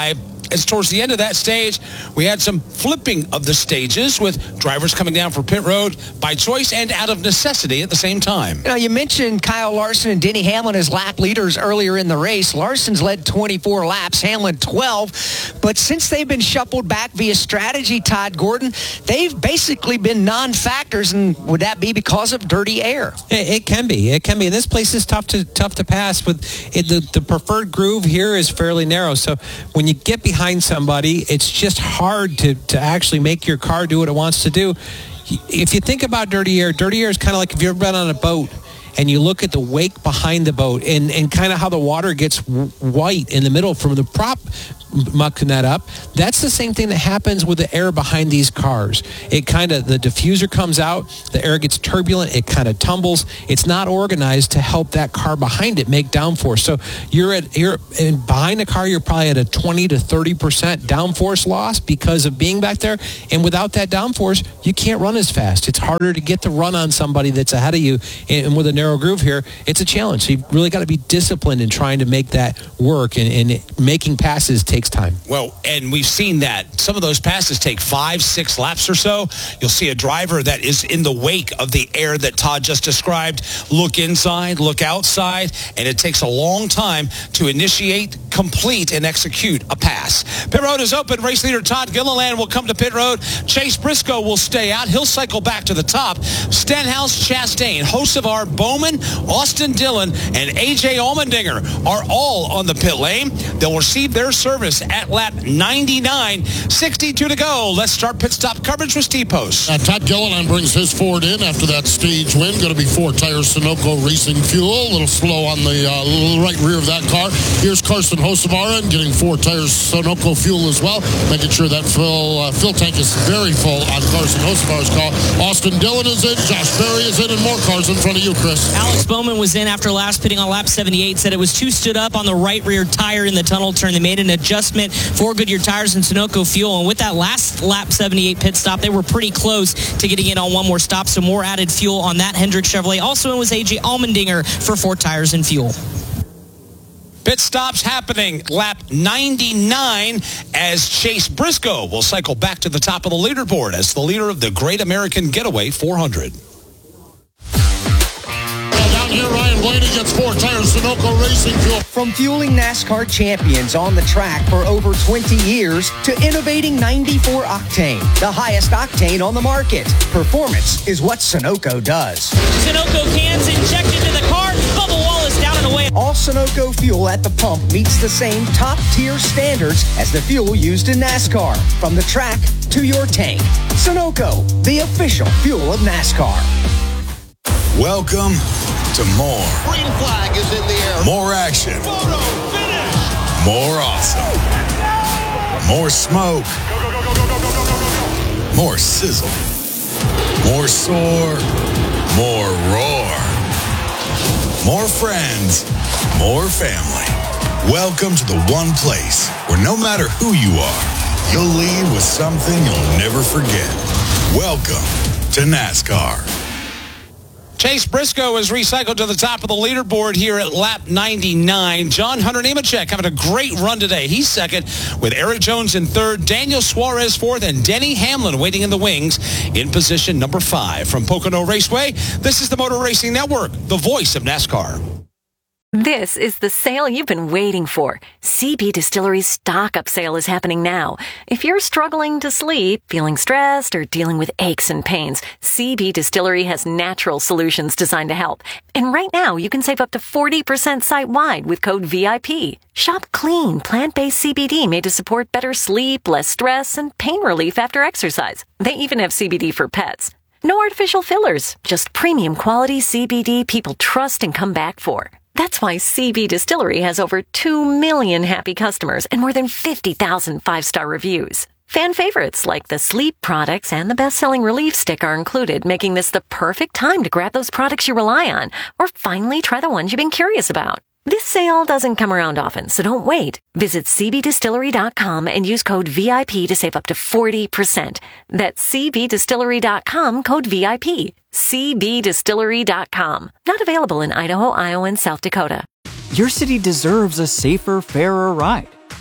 as towards the end of that stage, we had some flipping of the stages with drivers coming down for pit road by choice and out of necessity at the same time.
You know, you mentioned Kyle Larson and Denny Hamlin as lap leaders earlier in the race. Larson's led 24 laps, Hamlin 12. But since they've been shuffled back via strategy, Todd Gordon, they've basically been non-factors. And would that be because of dirty air?
It can be. It can be. And this place is tough to pass. With it, the preferred groove here is fairly narrow. So when you get behind somebody, it's just hard to actually make your car do what it wants to do. If you think about dirty air is kind of like if you've ever been on a boat and you look at the wake behind the boat and kind of how the water gets white in the middle from the prop mucking that up. That's the same thing that happens with the air behind these cars. It kind of, the diffuser comes out, the air gets turbulent, it kind of tumbles. It's not organized to help that car behind it make downforce. So you're behind the car, you're probably at a 20 to 30% downforce loss because of being back there. And without that downforce, you can't run as fast. It's harder to get the run on somebody that's ahead of you. And with a narrow groove here, it's a challenge. So you've really got to be disciplined in trying to make that work, and making passes takes time.
Well, and we've seen that. Some of those passes take 5-6 laps or so. You'll see a driver that is in the wake of the air that Todd just described. Look inside, look outside, and it takes a long time to initiate, complete, and execute a pass. Pit road is open. Race leader Todd Gilliland will come to pit road. Chase Briscoe will stay out. He'll cycle back to the top. Stenhouse, Chastain, Hocevar, Bowman, Austin Dillon, and A.J. Allmendinger are all on the pit lane. They'll receive their service at lap 99. 62 to go. Let's start pit stop coverage with Steve Post.
Todd Gilliland brings his Ford in after that stage win. Going to be 4 tires Sunoco Racing Fuel. A little slow on the right rear of that car. Here's Carson Hocevar getting 4 tires Sunoco Fuel as well, making sure that fill tank is very full on Carson Hocevar's car. Austin Dillon is in, Josh Berry is in, and more cars in front of you, Chris.
Alex Bowman was in after last pitting on lap 78, said it was too stood up on the right rear tire in the tunnel turn. They made an adjustment for Goodyear tires and Sunoco Fuel, and with that last lap 78 pit stop, they were pretty close to getting in on one more stop, so more added fuel on that Hendrick Chevrolet. Also in was A.J. Allmendinger for 4 tires and fuel.
Pit stops happening lap 99 as Chase Briscoe will cycle back to the top of the leaderboard as the leader of the Great American Getaway 400.
Here, Ryan Blaney gets 4 tires Sunoco Racing Fuel.
From fueling NASCAR champions on the track for over 20 years to innovating 94 octane, the highest octane on the market. Performance is what Sunoco does.
Sunoco cans injected to the car. Bubba Wallace down and away.
All Sunoco fuel at the pump meets the same top-tier standards as the fuel used in NASCAR. From the track to your tank. Sunoco, the official fuel of NASCAR.
Welcome to more.
Green flag is in the air.
More action.
Photo finish.
More awesome. More smoke. More sizzle. More soar. More roar. More friends. More family. Welcome to the one place where no matter who you are, you'll leave with something you'll never forget. Welcome to NASCAR.
Chase Briscoe is recycled to the top of the leaderboard here at lap 99. John Hunter Nemechek having a great run today. He's second with Eric Jones in third, Daniel Suarez fourth, and Denny Hamlin waiting in the wings in position number 5. From Pocono Raceway, this is the Motor Racing Network, the voice of NASCAR.
This is the sale you've been waiting for. CB Distillery's stock-up sale is happening now. If you're struggling to sleep, feeling stressed, or dealing with aches and pains, CB Distillery has natural solutions designed to help. And right now, you can save up to 40% site-wide with code VIP. Shop clean, plant-based CBD made to support better sleep, less stress, and pain relief after exercise. They even have CBD for pets. No artificial fillers, just premium quality CBD people trust and come back for. That's why CB Distillery has over 2 million happy customers and more than 50,000 5-star reviews. Fan favorites like the sleep products and the best-selling Relief Stick are included, making this the perfect time to grab those products you rely on or finally try the ones you've been curious about. This sale doesn't come around often, so don't wait. Visit cbdistillery.com and use code VIP to save up to 40%. That's cbdistillery.com, code VIP. cbdistillery.com. Not available in Idaho, Iowa, and South Dakota.
Your city deserves a safer, fairer ride.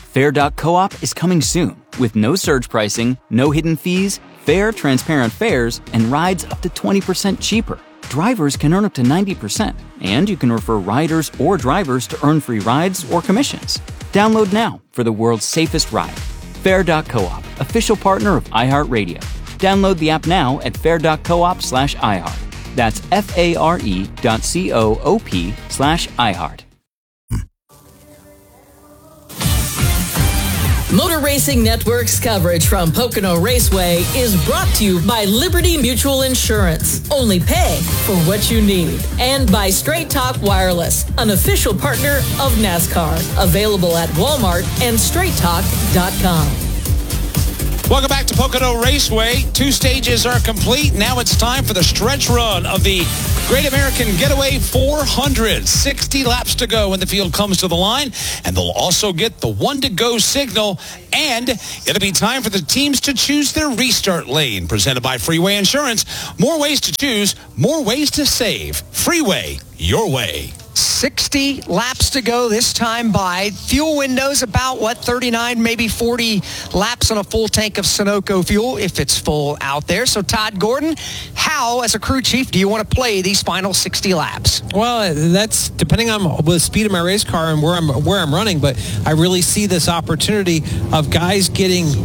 Fair.coop is coming soon with no surge pricing, no hidden fees, fair, transparent fares, and rides up to 20% cheaper. Drivers can earn up to 90%, and you can refer riders or drivers to earn free rides or commissions. Download now for the world's safest ride. Fair.coop, official partner of iHeartRadio. Download the app now at fair.coop/iHeart. That's FARE.coop/iHeart.
Motor Racing Network's coverage from Pocono Raceway is brought to you by Liberty Mutual Insurance. Only pay for what you need. And by Straight Talk Wireless, an official partner of NASCAR. Available at Walmart and straighttalk.com.
Welcome back to Pocono Raceway. 2 stages are complete. Now it's time for the stretch run of the Great American Getaway 400. 60 laps to go when the field comes to the line. And they'll also get the 1-to-go signal. And it'll be time for the teams to choose their restart lane. Presented by Freeway Insurance. More ways to choose, more ways to save. Freeway, your way.
60 laps to go this time by. Fuel windows about, 39, maybe 40 laps on a full tank of Sunoco fuel if it's full out there. So, Todd Gordon, how, as a crew chief, do you want to play these final 60 laps?
Well, that's depending on the speed of my race car and where I'm running, but I really see this opportunity of guys getting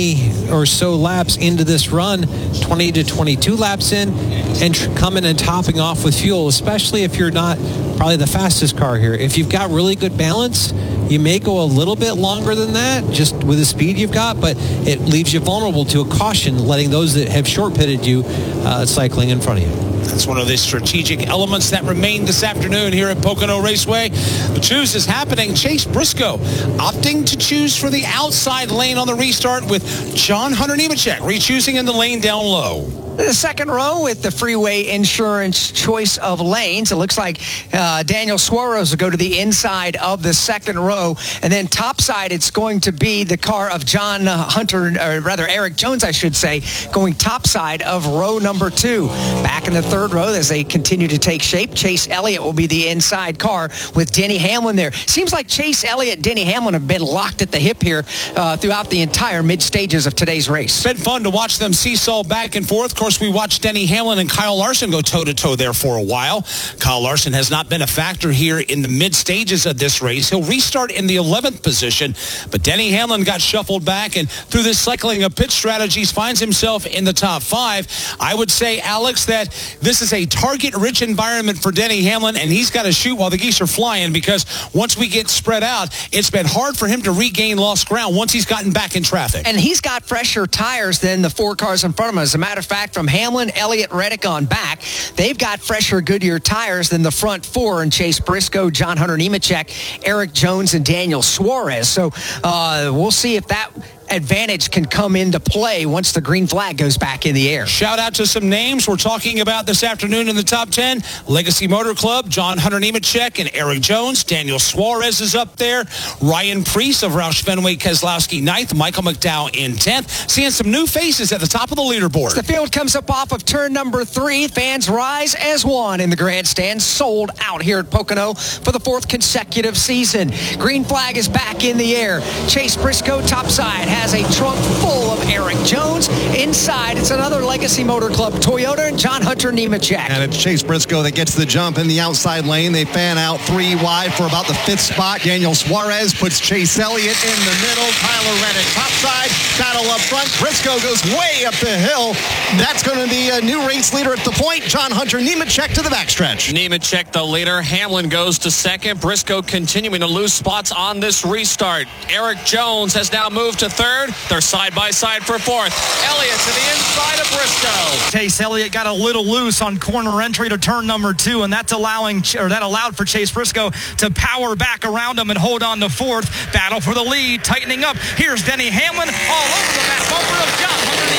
20 or so laps into this run, 20 to 22 laps in, and coming and topping off with fuel, especially if you're not probably the fastest car here. If you've got really good balance, you may go a little bit longer than that just with the speed you've got, but it leaves you vulnerable to a caution, letting those that have short pitted you cycling in front of you.
That's one of the strategic elements that remain this afternoon here at Pocono Raceway. The choose is happening. Chase Briscoe opting to choose for the outside lane on the restart with John Hunter Nemechek re-choosing in the lane down low.
The second row with the Freeway Insurance choice of lanes. It looks like Daniel Suarez will go to the inside of the second row. And then topside, it's going to be the car of John Hunter, or rather Eric Jones, I should say, going topside of row number 2. Back in the third row as they continue to take shape, Chase Elliott will be the inside car with Denny Hamlin there. Seems like Chase Elliott and Denny Hamlin have been locked at the hip here throughout the entire mid-stages of today's race.
It's been fun to watch them seesaw back and forth. Of course, we watched Denny Hamlin and Kyle Larson go toe-to-toe there for a while. Kyle Larson has not been a factor here in the mid-stages of this race. He'll restart in the 11th position, but Denny Hamlin got shuffled back, and through this cycling of pit strategies finds himself in the top 5. I would say, Alex, that this is a target-rich environment for Denny Hamlin, and he's got to shoot while the geese are flying, because once we get spread out, it's been hard for him to regain lost ground once he's gotten back in traffic.
And he's got fresher tires than the 4 cars in front of him. As a matter of fact, from Hamlin, Elliott, Reddick on back, they've got fresher Goodyear tires than the front 4 in Chase Briscoe, John Hunter Nemechek, Eric Jones, and Daniel Suarez. So we'll see if that advantage can come into play once the green flag goes back in the air.
Shout out to some names we're talking about this afternoon in the top 10. Legacy Motor Club, John Hunter Nemechek and Eric Jones. Daniel Suarez is up there. Ryan Preece of Roush Fenway Keselowski 9th. Michael McDowell in 10th. Seeing some new faces at the top of the leaderboard.
As the field comes up off of turn number 3, fans rise as one in the grandstand. Sold out here at Pocono for the 4th consecutive season. Green flag is back in the air. Chase Briscoe topside has a trunk full of Eric Jones. Inside, it's another Legacy Motor Club Toyota and John Hunter Nemechek.
And it's Chase Briscoe that gets the jump in the outside lane. They fan out 3 wide for about the 5th spot. Daniel Suarez puts Chase Elliott in the middle. Tyler Reddick topside. Battle up front. Briscoe goes way up the hill. That's going to be a new race leader at the point. John Hunter Nemechek to the backstretch.
Nemechek the leader. Hamlin goes to second. Briscoe continuing to lose spots on this restart. Eric Jones has now moved to 3rd. They're side by side for 4th. Elliott to the inside of Briscoe.
Chase Elliott got a little loose on corner entry to turn number 2, and that allowed for Chase Briscoe to power back around him and hold on to 4th. Battle for the lead, tightening up. Here's Denny Hamlin all over the back bumper of John Hunter Nemechek.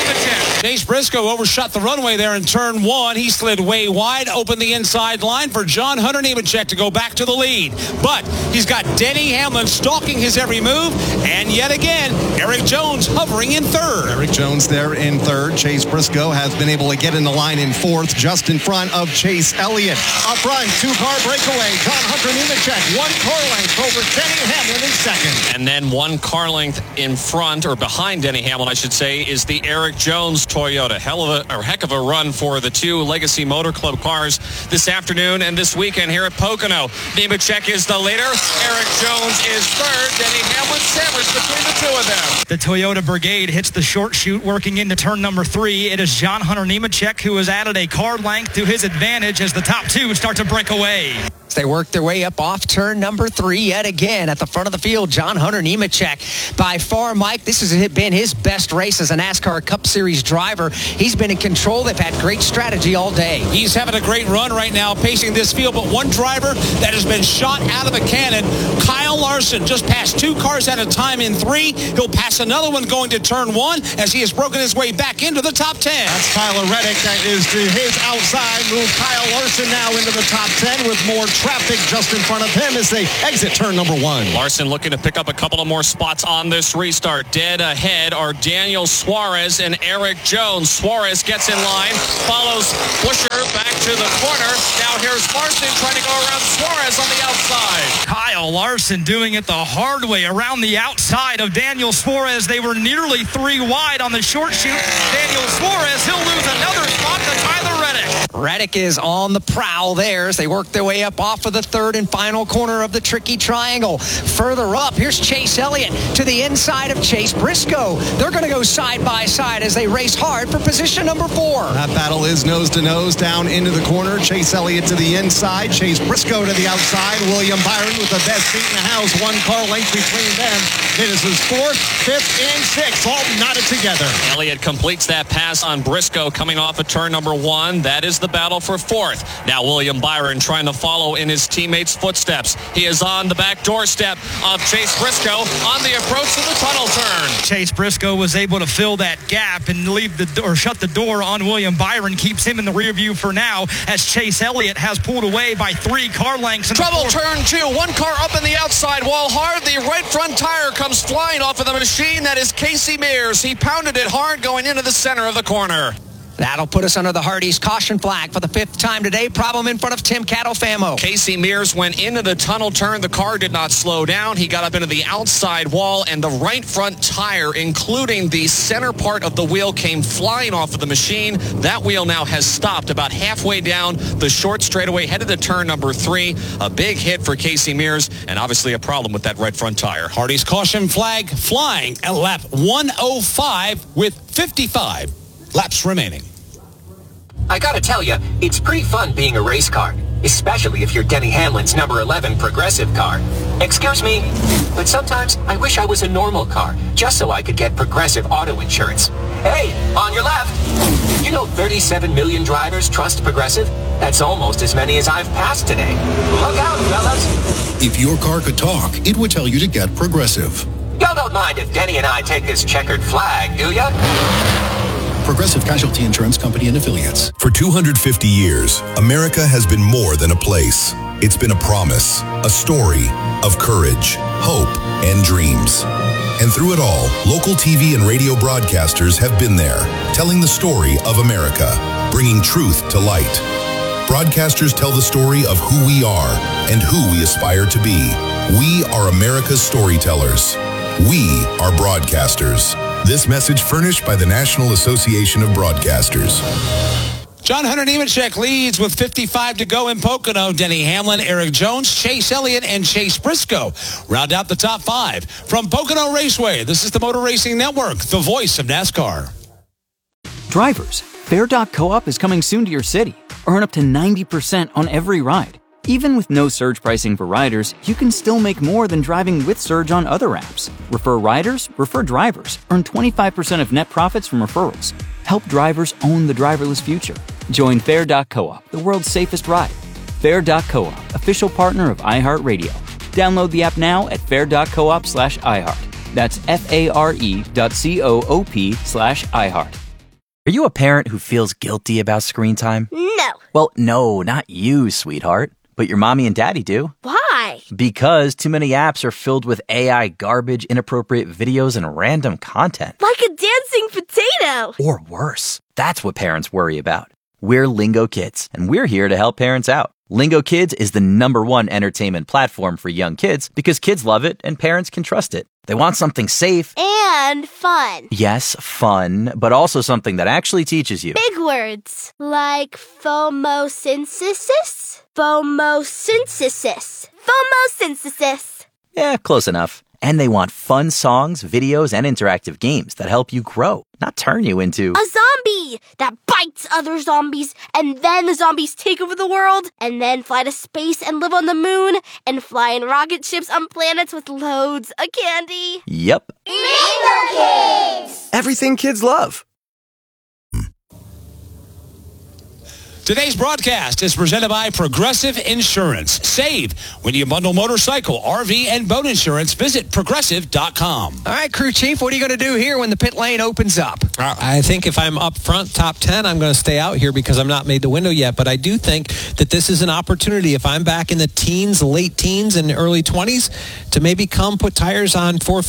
Nemechek.
Chase Briscoe overshot the runway there in turn 1. He slid way wide, opened the inside line for John Hunter Nemechek to go back to the lead. But he's got Denny Hamlin stalking his every move. And yet again, Eric Jones hovering in third.
Eric Jones there in third. Chase Briscoe has been able to get in the line in fourth, just in front of Chase Elliott. Up front, 2-car breakaway. John Hunter Nemechek, 1 car length over Denny Hamlin in second.
And then 1 car length in front, or behind Denny Hamlin, I should say, is the Eric Jones Toyota. Heck of a run for the 2 Legacy Motor Club cars this afternoon and this weekend here at Pocono. Nemechek is the leader. Eric Jones is third. Denny Hamlin sandwiched between the 2 of them.
The Toyota Brigade hits the short chute working into turn number 3. It is John Hunter Nemechek who has added a car length to his advantage as the top 2 start to break away.
They work their way up off turn number 3 yet again. At the front of the field, John Hunter Nemechek. By far, Mike, this has been his best race as a NASCAR Cup Series driver. He's been in control. They've had great strategy all day.
He's having a great run right now, pacing this field. But one driver that has been shot out of a cannon, Kyle Larson, just passed 2 cars at a time in 3. He'll pass another one going to turn 1 as he has broken his way back into the top 10.
That's Tyler Reddick. That is to his outside. Move Kyle Larson now into the top 10 with more traffic just in front of him as they exit turn number 1.
Larson looking to pick up a couple of more spots on this restart. Dead ahead are Daniel Suarez and Eric Jones. Suarez gets in line, follows Buscher back to the corner. Now here's Larson trying to go around Suarez on the outside.
Kyle Larson doing it the hard way around the outside of Daniel Suarez. They were nearly 3 wide on the short chute. Daniel Suarez, he'll lose another spot to Tyler Reddick.
Reddick is on the prowl there as they work their way up off of the third and final corner of the tricky triangle. Further up, here's Chase Elliott to the inside of Chase Briscoe. They're going to go side by side as they race hard for position number 4.
That battle is nose to nose down into the corner. Chase Elliott to the inside. Chase Briscoe to the outside. William Byron with the best seat in the house. 1 car length between them. It is his 4th, 5th, and 6th, all knotted together.
Elliott completes that pass on Briscoe coming off of turn number 1. That is the battle for 4th. Now William Byron trying to follow in his teammates' footsteps. He is on the back doorstep of Chase Briscoe on the approach to the tunnel turn.
Chase Briscoe was able to fill that gap and shut the door on William Byron. Keeps him in the rear view for now as Chase Elliott has pulled away by 3 car lengths.
Trouble turn 2. 1 car up in the outside wall hard. The right front tire comes flying off of the machine. That is Casey Mears. He pounded it hard going into the center of the corner.
That'll put us under the Hardee's caution flag for the 5th time today. Problem in front of Tim Catalfamo.
Casey Mears went into the tunnel turn. The car did not slow down. He got up into the outside wall, and the right front tire, including the center part of the wheel, came flying off of the machine. That wheel now has stopped about halfway down the short straightaway, headed to turn number 3. A big hit for Casey Mears, and obviously a problem with that right front tire.
Hardee's caution flag flying at lap 105 with 55 laps remaining.
I gotta tell you, it's pretty fun being a race car, especially if you're Denny Hamlin's number 11 Progressive car. Excuse me, but sometimes I wish I was a normal car, just so I could get Progressive auto insurance. Hey, on your left! You know 37 million drivers trust Progressive? That's almost as many as I've passed today. Look out, fellas!
If your car could talk, it would tell you to get Progressive.
Y'all don't mind if Denny and I take this checkered flag, do ya?
Progressive Casualty Insurance Company and Affiliates.
For 250 years, America has been more than a place. It's been a promise, a story of courage, hope, and dreams. And through it all, local TV and radio broadcasters have been there, telling the story of America, bringing truth to light. Broadcasters tell the story of who we are and who we aspire to be. We are America's storytellers. We are broadcasters. This message furnished by the National Association of Broadcasters.
John Hunter Nemechek leads with 55 to go in Pocono. Denny Hamlin, Eric Jones, Chase Elliott, and Chase Briscoe round out the top 5. From Pocono Raceway, this is the Motor Racing Network, the voice of NASCAR.
Drivers, Fair.coop is coming soon to your city. Earn up to 90% on every ride. Even with no surge pricing for riders, you can still make more than driving with surge on other apps. Refer riders, refer drivers. Earn 25% of net profits from referrals. Help drivers own the driverless future. Join Fair.coop, the world's safest ride. Fair.coop, official partner of iHeartRadio. Download the app now at fair.coop/iHeart. That's FARE.coop/iHeart.
Are you a parent who feels guilty about screen time?
No.
Well, no, not you, sweetheart. But your mommy and daddy do.
Why?
Because too many apps are filled with AI garbage, inappropriate videos, and random content.
Like a dancing potato.
Or worse. That's what parents worry about. We're Lingo Kids, and we're here to help parents out. Lingo Kids is the #1 entertainment platform for young kids because kids love it and parents can trust it. They want something safe.
And fun.
Yes, fun, but also something that actually teaches you.
Big words. Like photosynthesis? Photosynthesis. Photosynthesis.
Yeah, close enough. And they want fun songs, videos, and interactive games that help you grow, not turn you into
a zombie that bites other zombies, and then the zombies take over the world, and then fly to space and live on the moon, and fly in rocket ships on planets with loads of candy.
Yep.
Lingo Kids!
Everything kids love.
Today's broadcast is presented by Progressive Insurance. Save when you bundle motorcycle, RV, and boat insurance. Visit Progressive.com.
All right, crew chief, what are you going to do here when the pit lane opens up?
I think if I'm up front, top 10, I'm going to stay out here because I'm not made the window yet. But I do think that this is an opportunity. If I'm back in the teens, late teens, and early 20s, to maybe put tires on fill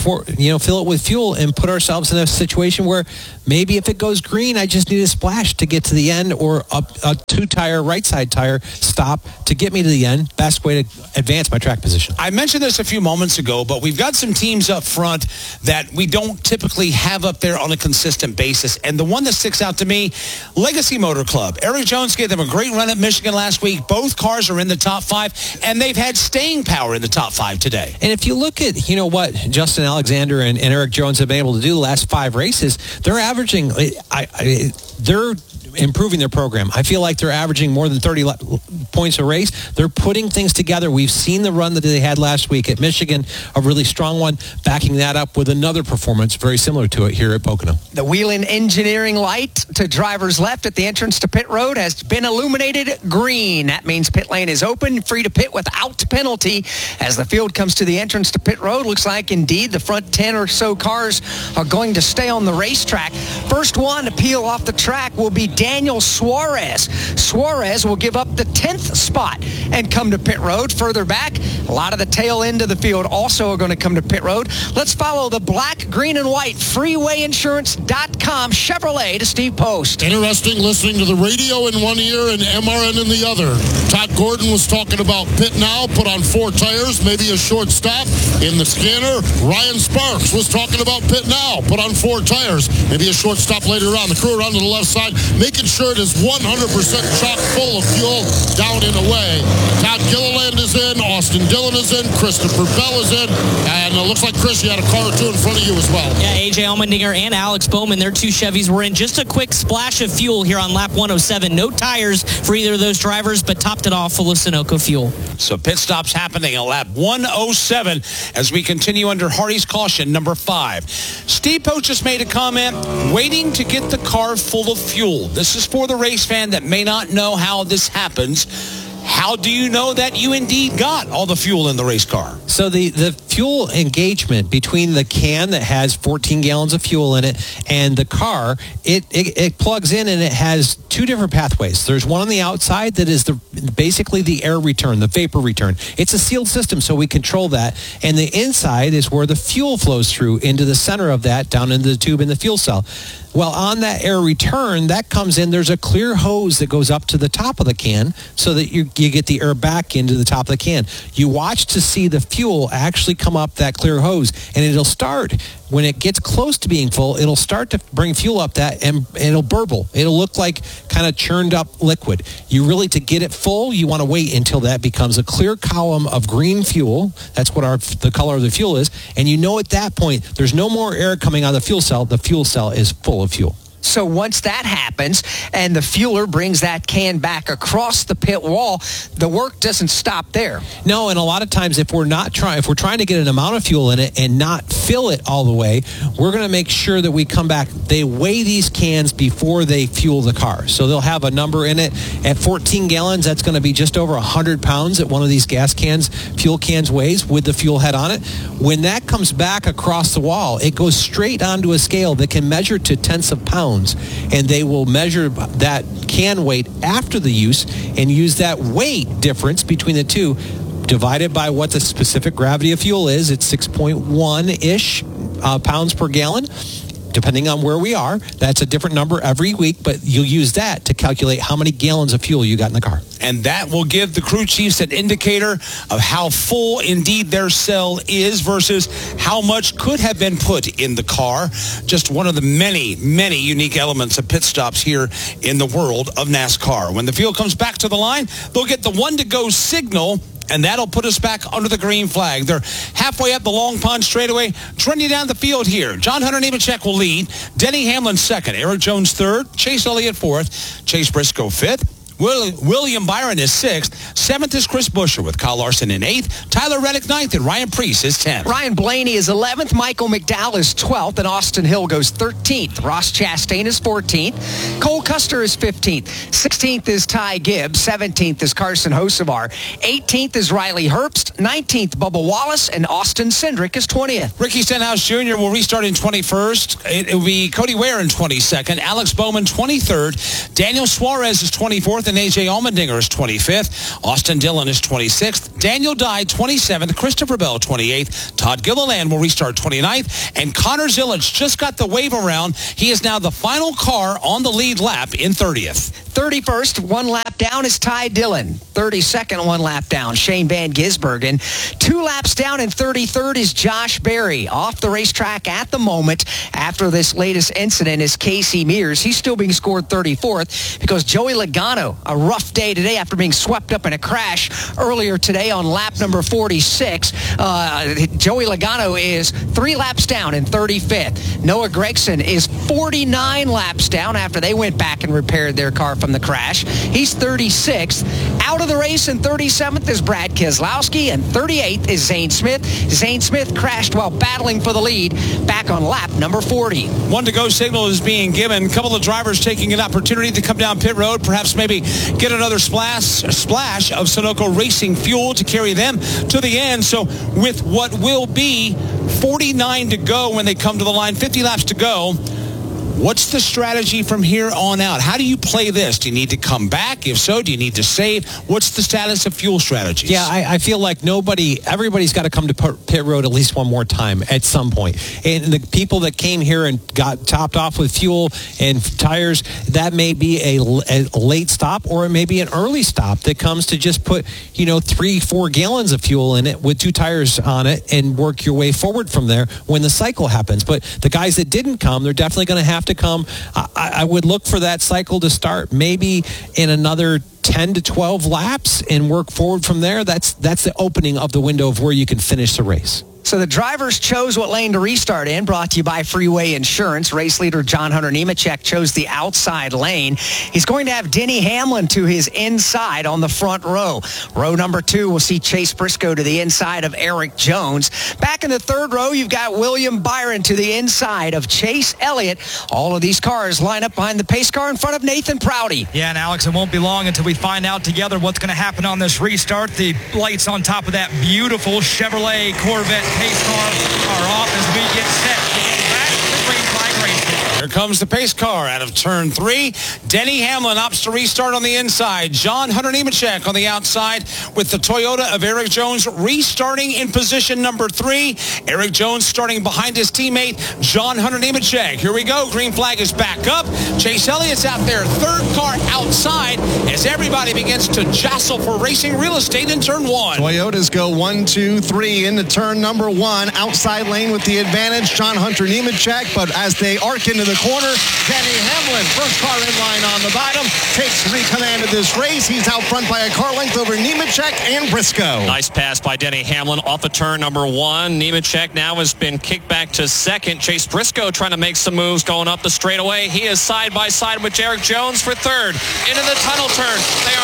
it with fuel and put ourselves in a situation where maybe if it goes green, I just need a splash to get to the end, or a 2-tire right side tire stop to get me to the end. Best way to advance my track position.
I mentioned this a few moments ago, but we've got some teams up front that we don't typically have up there on a consistent basis. And the one that sticks out to me, Legacy Motor Club. Eric Jones gave them a great run at Michigan last week. Both cars are in the top 5, and they've had staying power in the top 5 today.
And if you look at, what Justin Alexander and Eric Jones have been able to do the last 5 races, they're averaging, they're improving their program. I feel like they're averaging more than 30 points a race. They're putting things together. We've seen the run that they had last week at Michigan, a really strong one, backing that up with another performance very similar to it here at Pocono.
The Whelen Engineering light to driver's left at the entrance to pit road has been illuminated green. That means pit lane is open, free to pit without penalty. As the field comes to the entrance to pit road, looks like indeed the front 10 or so cars are going to stay on the racetrack. First one to peel off the track will be Daniel Suarez. Suarez will give up the 10th spot and come to pit road. Further back, a lot of the tail end of the field also are going to come to pit road. Let's follow the black, green, and white freewayinsurance.com Chevrolet to Steve Post.
Interesting listening to the radio in one ear and MRN in the other. Todd Gordon was talking about pit now, put on 4 tires, maybe a short stop in the scanner. Ryan Sparks was talking about pit now, put on 4 tires, maybe a short stop later on. The crew around to the left side, making sure it is 100% chock full of fuel down and away. Todd Gilliland is in, Austin Dillon is in, Christopher Bell is in, and it looks like, Chris, you had a car or 2 in front of you as well.
Yeah, AJ Allmendinger and Alex Bowman, their 2 Chevys were in. Just a quick splash of fuel here on lap 107. No tires for either of those drivers, but topped it off full of Sunoco fuel.
So pit stops happening at lap 107 as we continue under Hardy's caution, number 5. Steve Post just made a comment, waiting to get the car full of fuel. This is for the race fan that may not know how this happens. How do you know that you indeed got all the fuel in the race car?
So the fuel engagement between the can that has 14 gallons of fuel in it and the car, it plugs in and it has 2 different pathways. There's one on the outside that is basically the air return, the vapor return. It's a sealed system, so we control that. And the inside is where the fuel flows through into the center of that, down into the tube in the fuel cell. Well, on that air return, that comes in, there's a clear hose that goes up to the top of the can so that you get the air back into the top of the can. You watch to see the fuel actually come up that clear hose, and it'll start, when it gets close to being full, it'll start to bring fuel up that, and it'll burble. It'll look like kind of churned up liquid. To get it full, you want to wait until that becomes a clear column of green fuel. That's what the color of the fuel is. And at that point, there's no more air coming out of the fuel cell. The fuel cell is full of fuel.
So once that happens and the fueler brings that can back across the pit wall, the work doesn't stop there.
No, and a lot of times if we're trying to get an amount of fuel in it and not fill it all the way, we're going to make sure that we come back. They weigh these cans before they fuel the car. So they'll have a number in it. At 14 gallons, that's going to be just over 100 pounds that one of these gas cans, fuel cans weighs with the fuel head on it. When that comes back across the wall, it goes straight onto a scale that can measure to tenths of pounds. And they will measure that can weight after the use and use that weight difference between the two divided by what the specific gravity of fuel is. It's 6.1-ish pounds per gallon. Depending on where we are, that's a different number every week, but you'll use that to calculate how many gallons of fuel you got in the car.
And that will give the crew chiefs an indicator of how full indeed their cell is versus how much could have been put in the car. Just one of the many, many unique elements of pit stops here in the world of NASCAR. When the fuel comes back to the line, they'll get the 1-to-go signal, and that'll put us back under the green flag. They're halfway up the Long Pond straightaway, trending down the field here. John Hunter Nemechek will lead. Denny Hamlin second. Eric Jones third. Chase Elliott fourth. Chase Briscoe fifth. William Byron is sixth. Seventh is Chris Buescher with Kyle Larson in eighth. Tyler Reddick ninth, and Ryan Preece is 10th.
Ryan Blaney is 11th. Michael McDowell is 12th, and Austin Hill goes 13th. Ross Chastain is 14th. Cole Custer is 15th. 16th is Ty Gibbs. 17th is Carson Hocevar. 18th is Riley Herbst. 19th, Bubba Wallace, and Austin Cindric is 20th.
Ricky Stenhouse Jr. will restart in 21st. It will be Cody Ware in 22nd. Alex Bowman 23rd. Daniel Suarez is 24th. And A.J. Allmendinger is 25th. Austin Dillon is 26th. Daniel Dye 27th. Christopher Bell 28th. Todd Gilliland will restart 29th. And Connor Zilic just got the wave around. He is now the final car on the lead lap in 30th.
31st, 1 lap down is Ty Dillon. 32nd, 1 lap down, Shane Van Gisbergen. 2 laps down and 33rd is Josh Berry. Off the racetrack at the moment after this latest incident is Casey Mears. He's still being scored 34th because Joey Logano, a rough day today after being swept up in a crash earlier today on lap number 46. Joey Logano is 3 laps down and 35th. Noah Gragson is 49 laps down after they went back and repaired their car from the crash. He's 36th. Out of the race in 37th is Brad Keselowski, and 38th is Zane Smith. Zane Smith crashed while battling for the lead back on lap number 40.
1-to-go signal is being given. A couple of drivers taking an opportunity to come down pit road, perhaps maybe get another splash of Sunoco Racing fuel to carry them to the end. So with what will be 49 to go when they come to the line, 50 laps to go, what's the strategy from here on out? How do you play this? Do you need to come back? If so, do you need to save? What's the status of fuel strategies?
Yeah, I feel like everybody's got to come to pit road at least one more time at some point. And the people that came here and got topped off with fuel and tires, that may be a late stop, or it may be an early stop that comes to just put, 3-4 gallons of fuel in it with 2 tires on it and work your way forward from there when the cycle happens. But the guys that didn't come, they're definitely going to have to come. I would look for that cycle to start maybe in another 10 to 12 laps and work forward from there. That's the opening of the window of where you can finish the race.
So the drivers chose what lane to restart in, brought to you by Freeway Insurance. Race leader John Hunter Nemechek chose the outside lane. He's going to have Denny Hamlin to his inside on the front row. Row number 2 will see Chase Briscoe to the inside of Eric Jones. Back in the third row, you've got William Byron to the inside of Chase Elliott. All of these cars line up behind the pace car in front of Nathan Prouty.
Yeah, and Alex, it won't be long until we find out together what's going to happen on this restart. The lights on top of that beautiful Chevrolet Corvette pace car are off as we get set to go back to green flag racing.
Here comes the pace car out of turn 3. Denny Hamlin opts to restart on the inside. John Hunter Nemechek on the outside with the Toyota of Eric Jones restarting in position number 3. Eric Jones starting behind his teammate, John Hunter Nemechek. Here we go. Green flag is back up. Chase Elliott's out there. Third car outside as everybody begins to jostle for racing real estate in turn 1.
Toyotas go 1, 2, 3 into turn number 1. Outside lane with the advantage, John Hunter Nemechek. But as they arc into the corner, Denny Hamlin, first car in line on the bottom, takes command of this race. He's out front by a car length over Nemechek and Briscoe.
Nice pass by Denny Hamlin off of turn number 1. Nemechek now has been kicked back to second. Chase Briscoe trying to make some moves going up the straightaway. He is side by side with Eric Jones for third. Into the tunnel turn. They are 3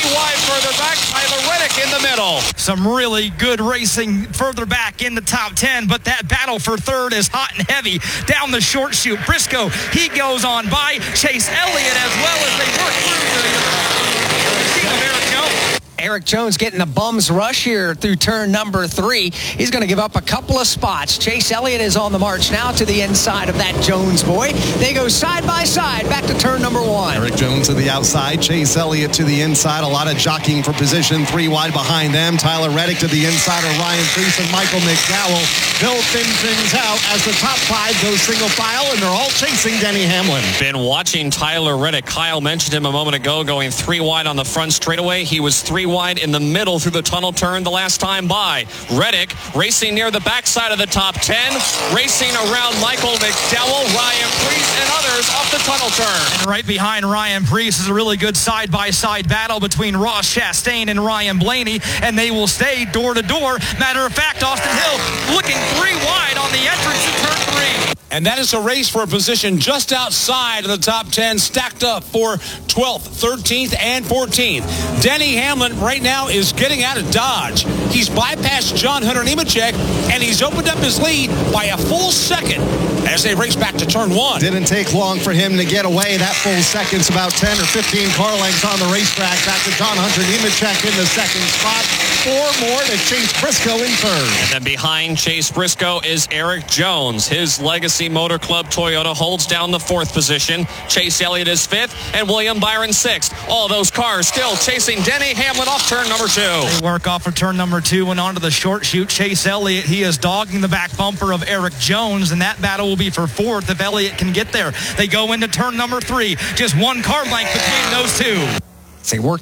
wide further back. Tyler Reddick in the middle.
Some really good racing further back in the top 10, but that battle for third is hot and heavy down the short chute. Briscoe, he goes on by. Chase Elliott as well as they work through the team of Eric Jones.
Eric Jones getting a bum's rush here through turn number 3. He's going to give up a couple of spots. Chase Elliott is on the march now to the inside of that Jones boy. They go side by side back to turn number 1.
Eric Jones to the outside, Chase Elliott to the inside. A lot of jockeying for position. 3 wide behind them. Tyler Reddick to the inside of Ryan Preece and Michael McDowell. They'll thin things out as the top 5 goes single file, and they're all chasing Denny Hamlin.
Been watching Tyler Reddick. Kyle mentioned him a moment ago, going 3 wide on the front straightaway. He was 3 wide in the middle through the tunnel turn the last time by. Reddick racing near the backside of the top 10, racing around Michael McDowell, Ryan Preece, and others off the tunnel turn.
And right behind Ryan Preece is a really good side-by-side battle between Ross Chastain and Ryan Blaney, and they will stay door to door. Matter of fact, Austin Hill looking 3 wide on the entrance to turn 3.
And that is a race for a position just outside of the top 10, stacked up for 12th, 13th, and 14th. Denny Hamlin right now is getting out of Dodge. He's bypassed John Hunter Nemechek, and he's opened up his lead by a full second as they race back to turn 1.
Didn't take long for him to get away. That full second's about 10 or 15 car lengths on the racetrack. Back to John Hunter Nemechek in the second spot. 4 more to Chase Briscoe in third.
And then behind Chase Briscoe is Eric Jones. His Legacy Motor Club Toyota holds down the 4th position. Chase Elliott is 5th, and William Byron 6th. All those cars still chasing Denny Hamlin off turn number 2.
They work off of turn number 2 and onto the short chute. Chase Elliott, he is dogging the back bumper of Eric Jones, and that battle will be for 4th if Elliott can get there. They go into turn number 3. Just 1 car length between those 2.
They work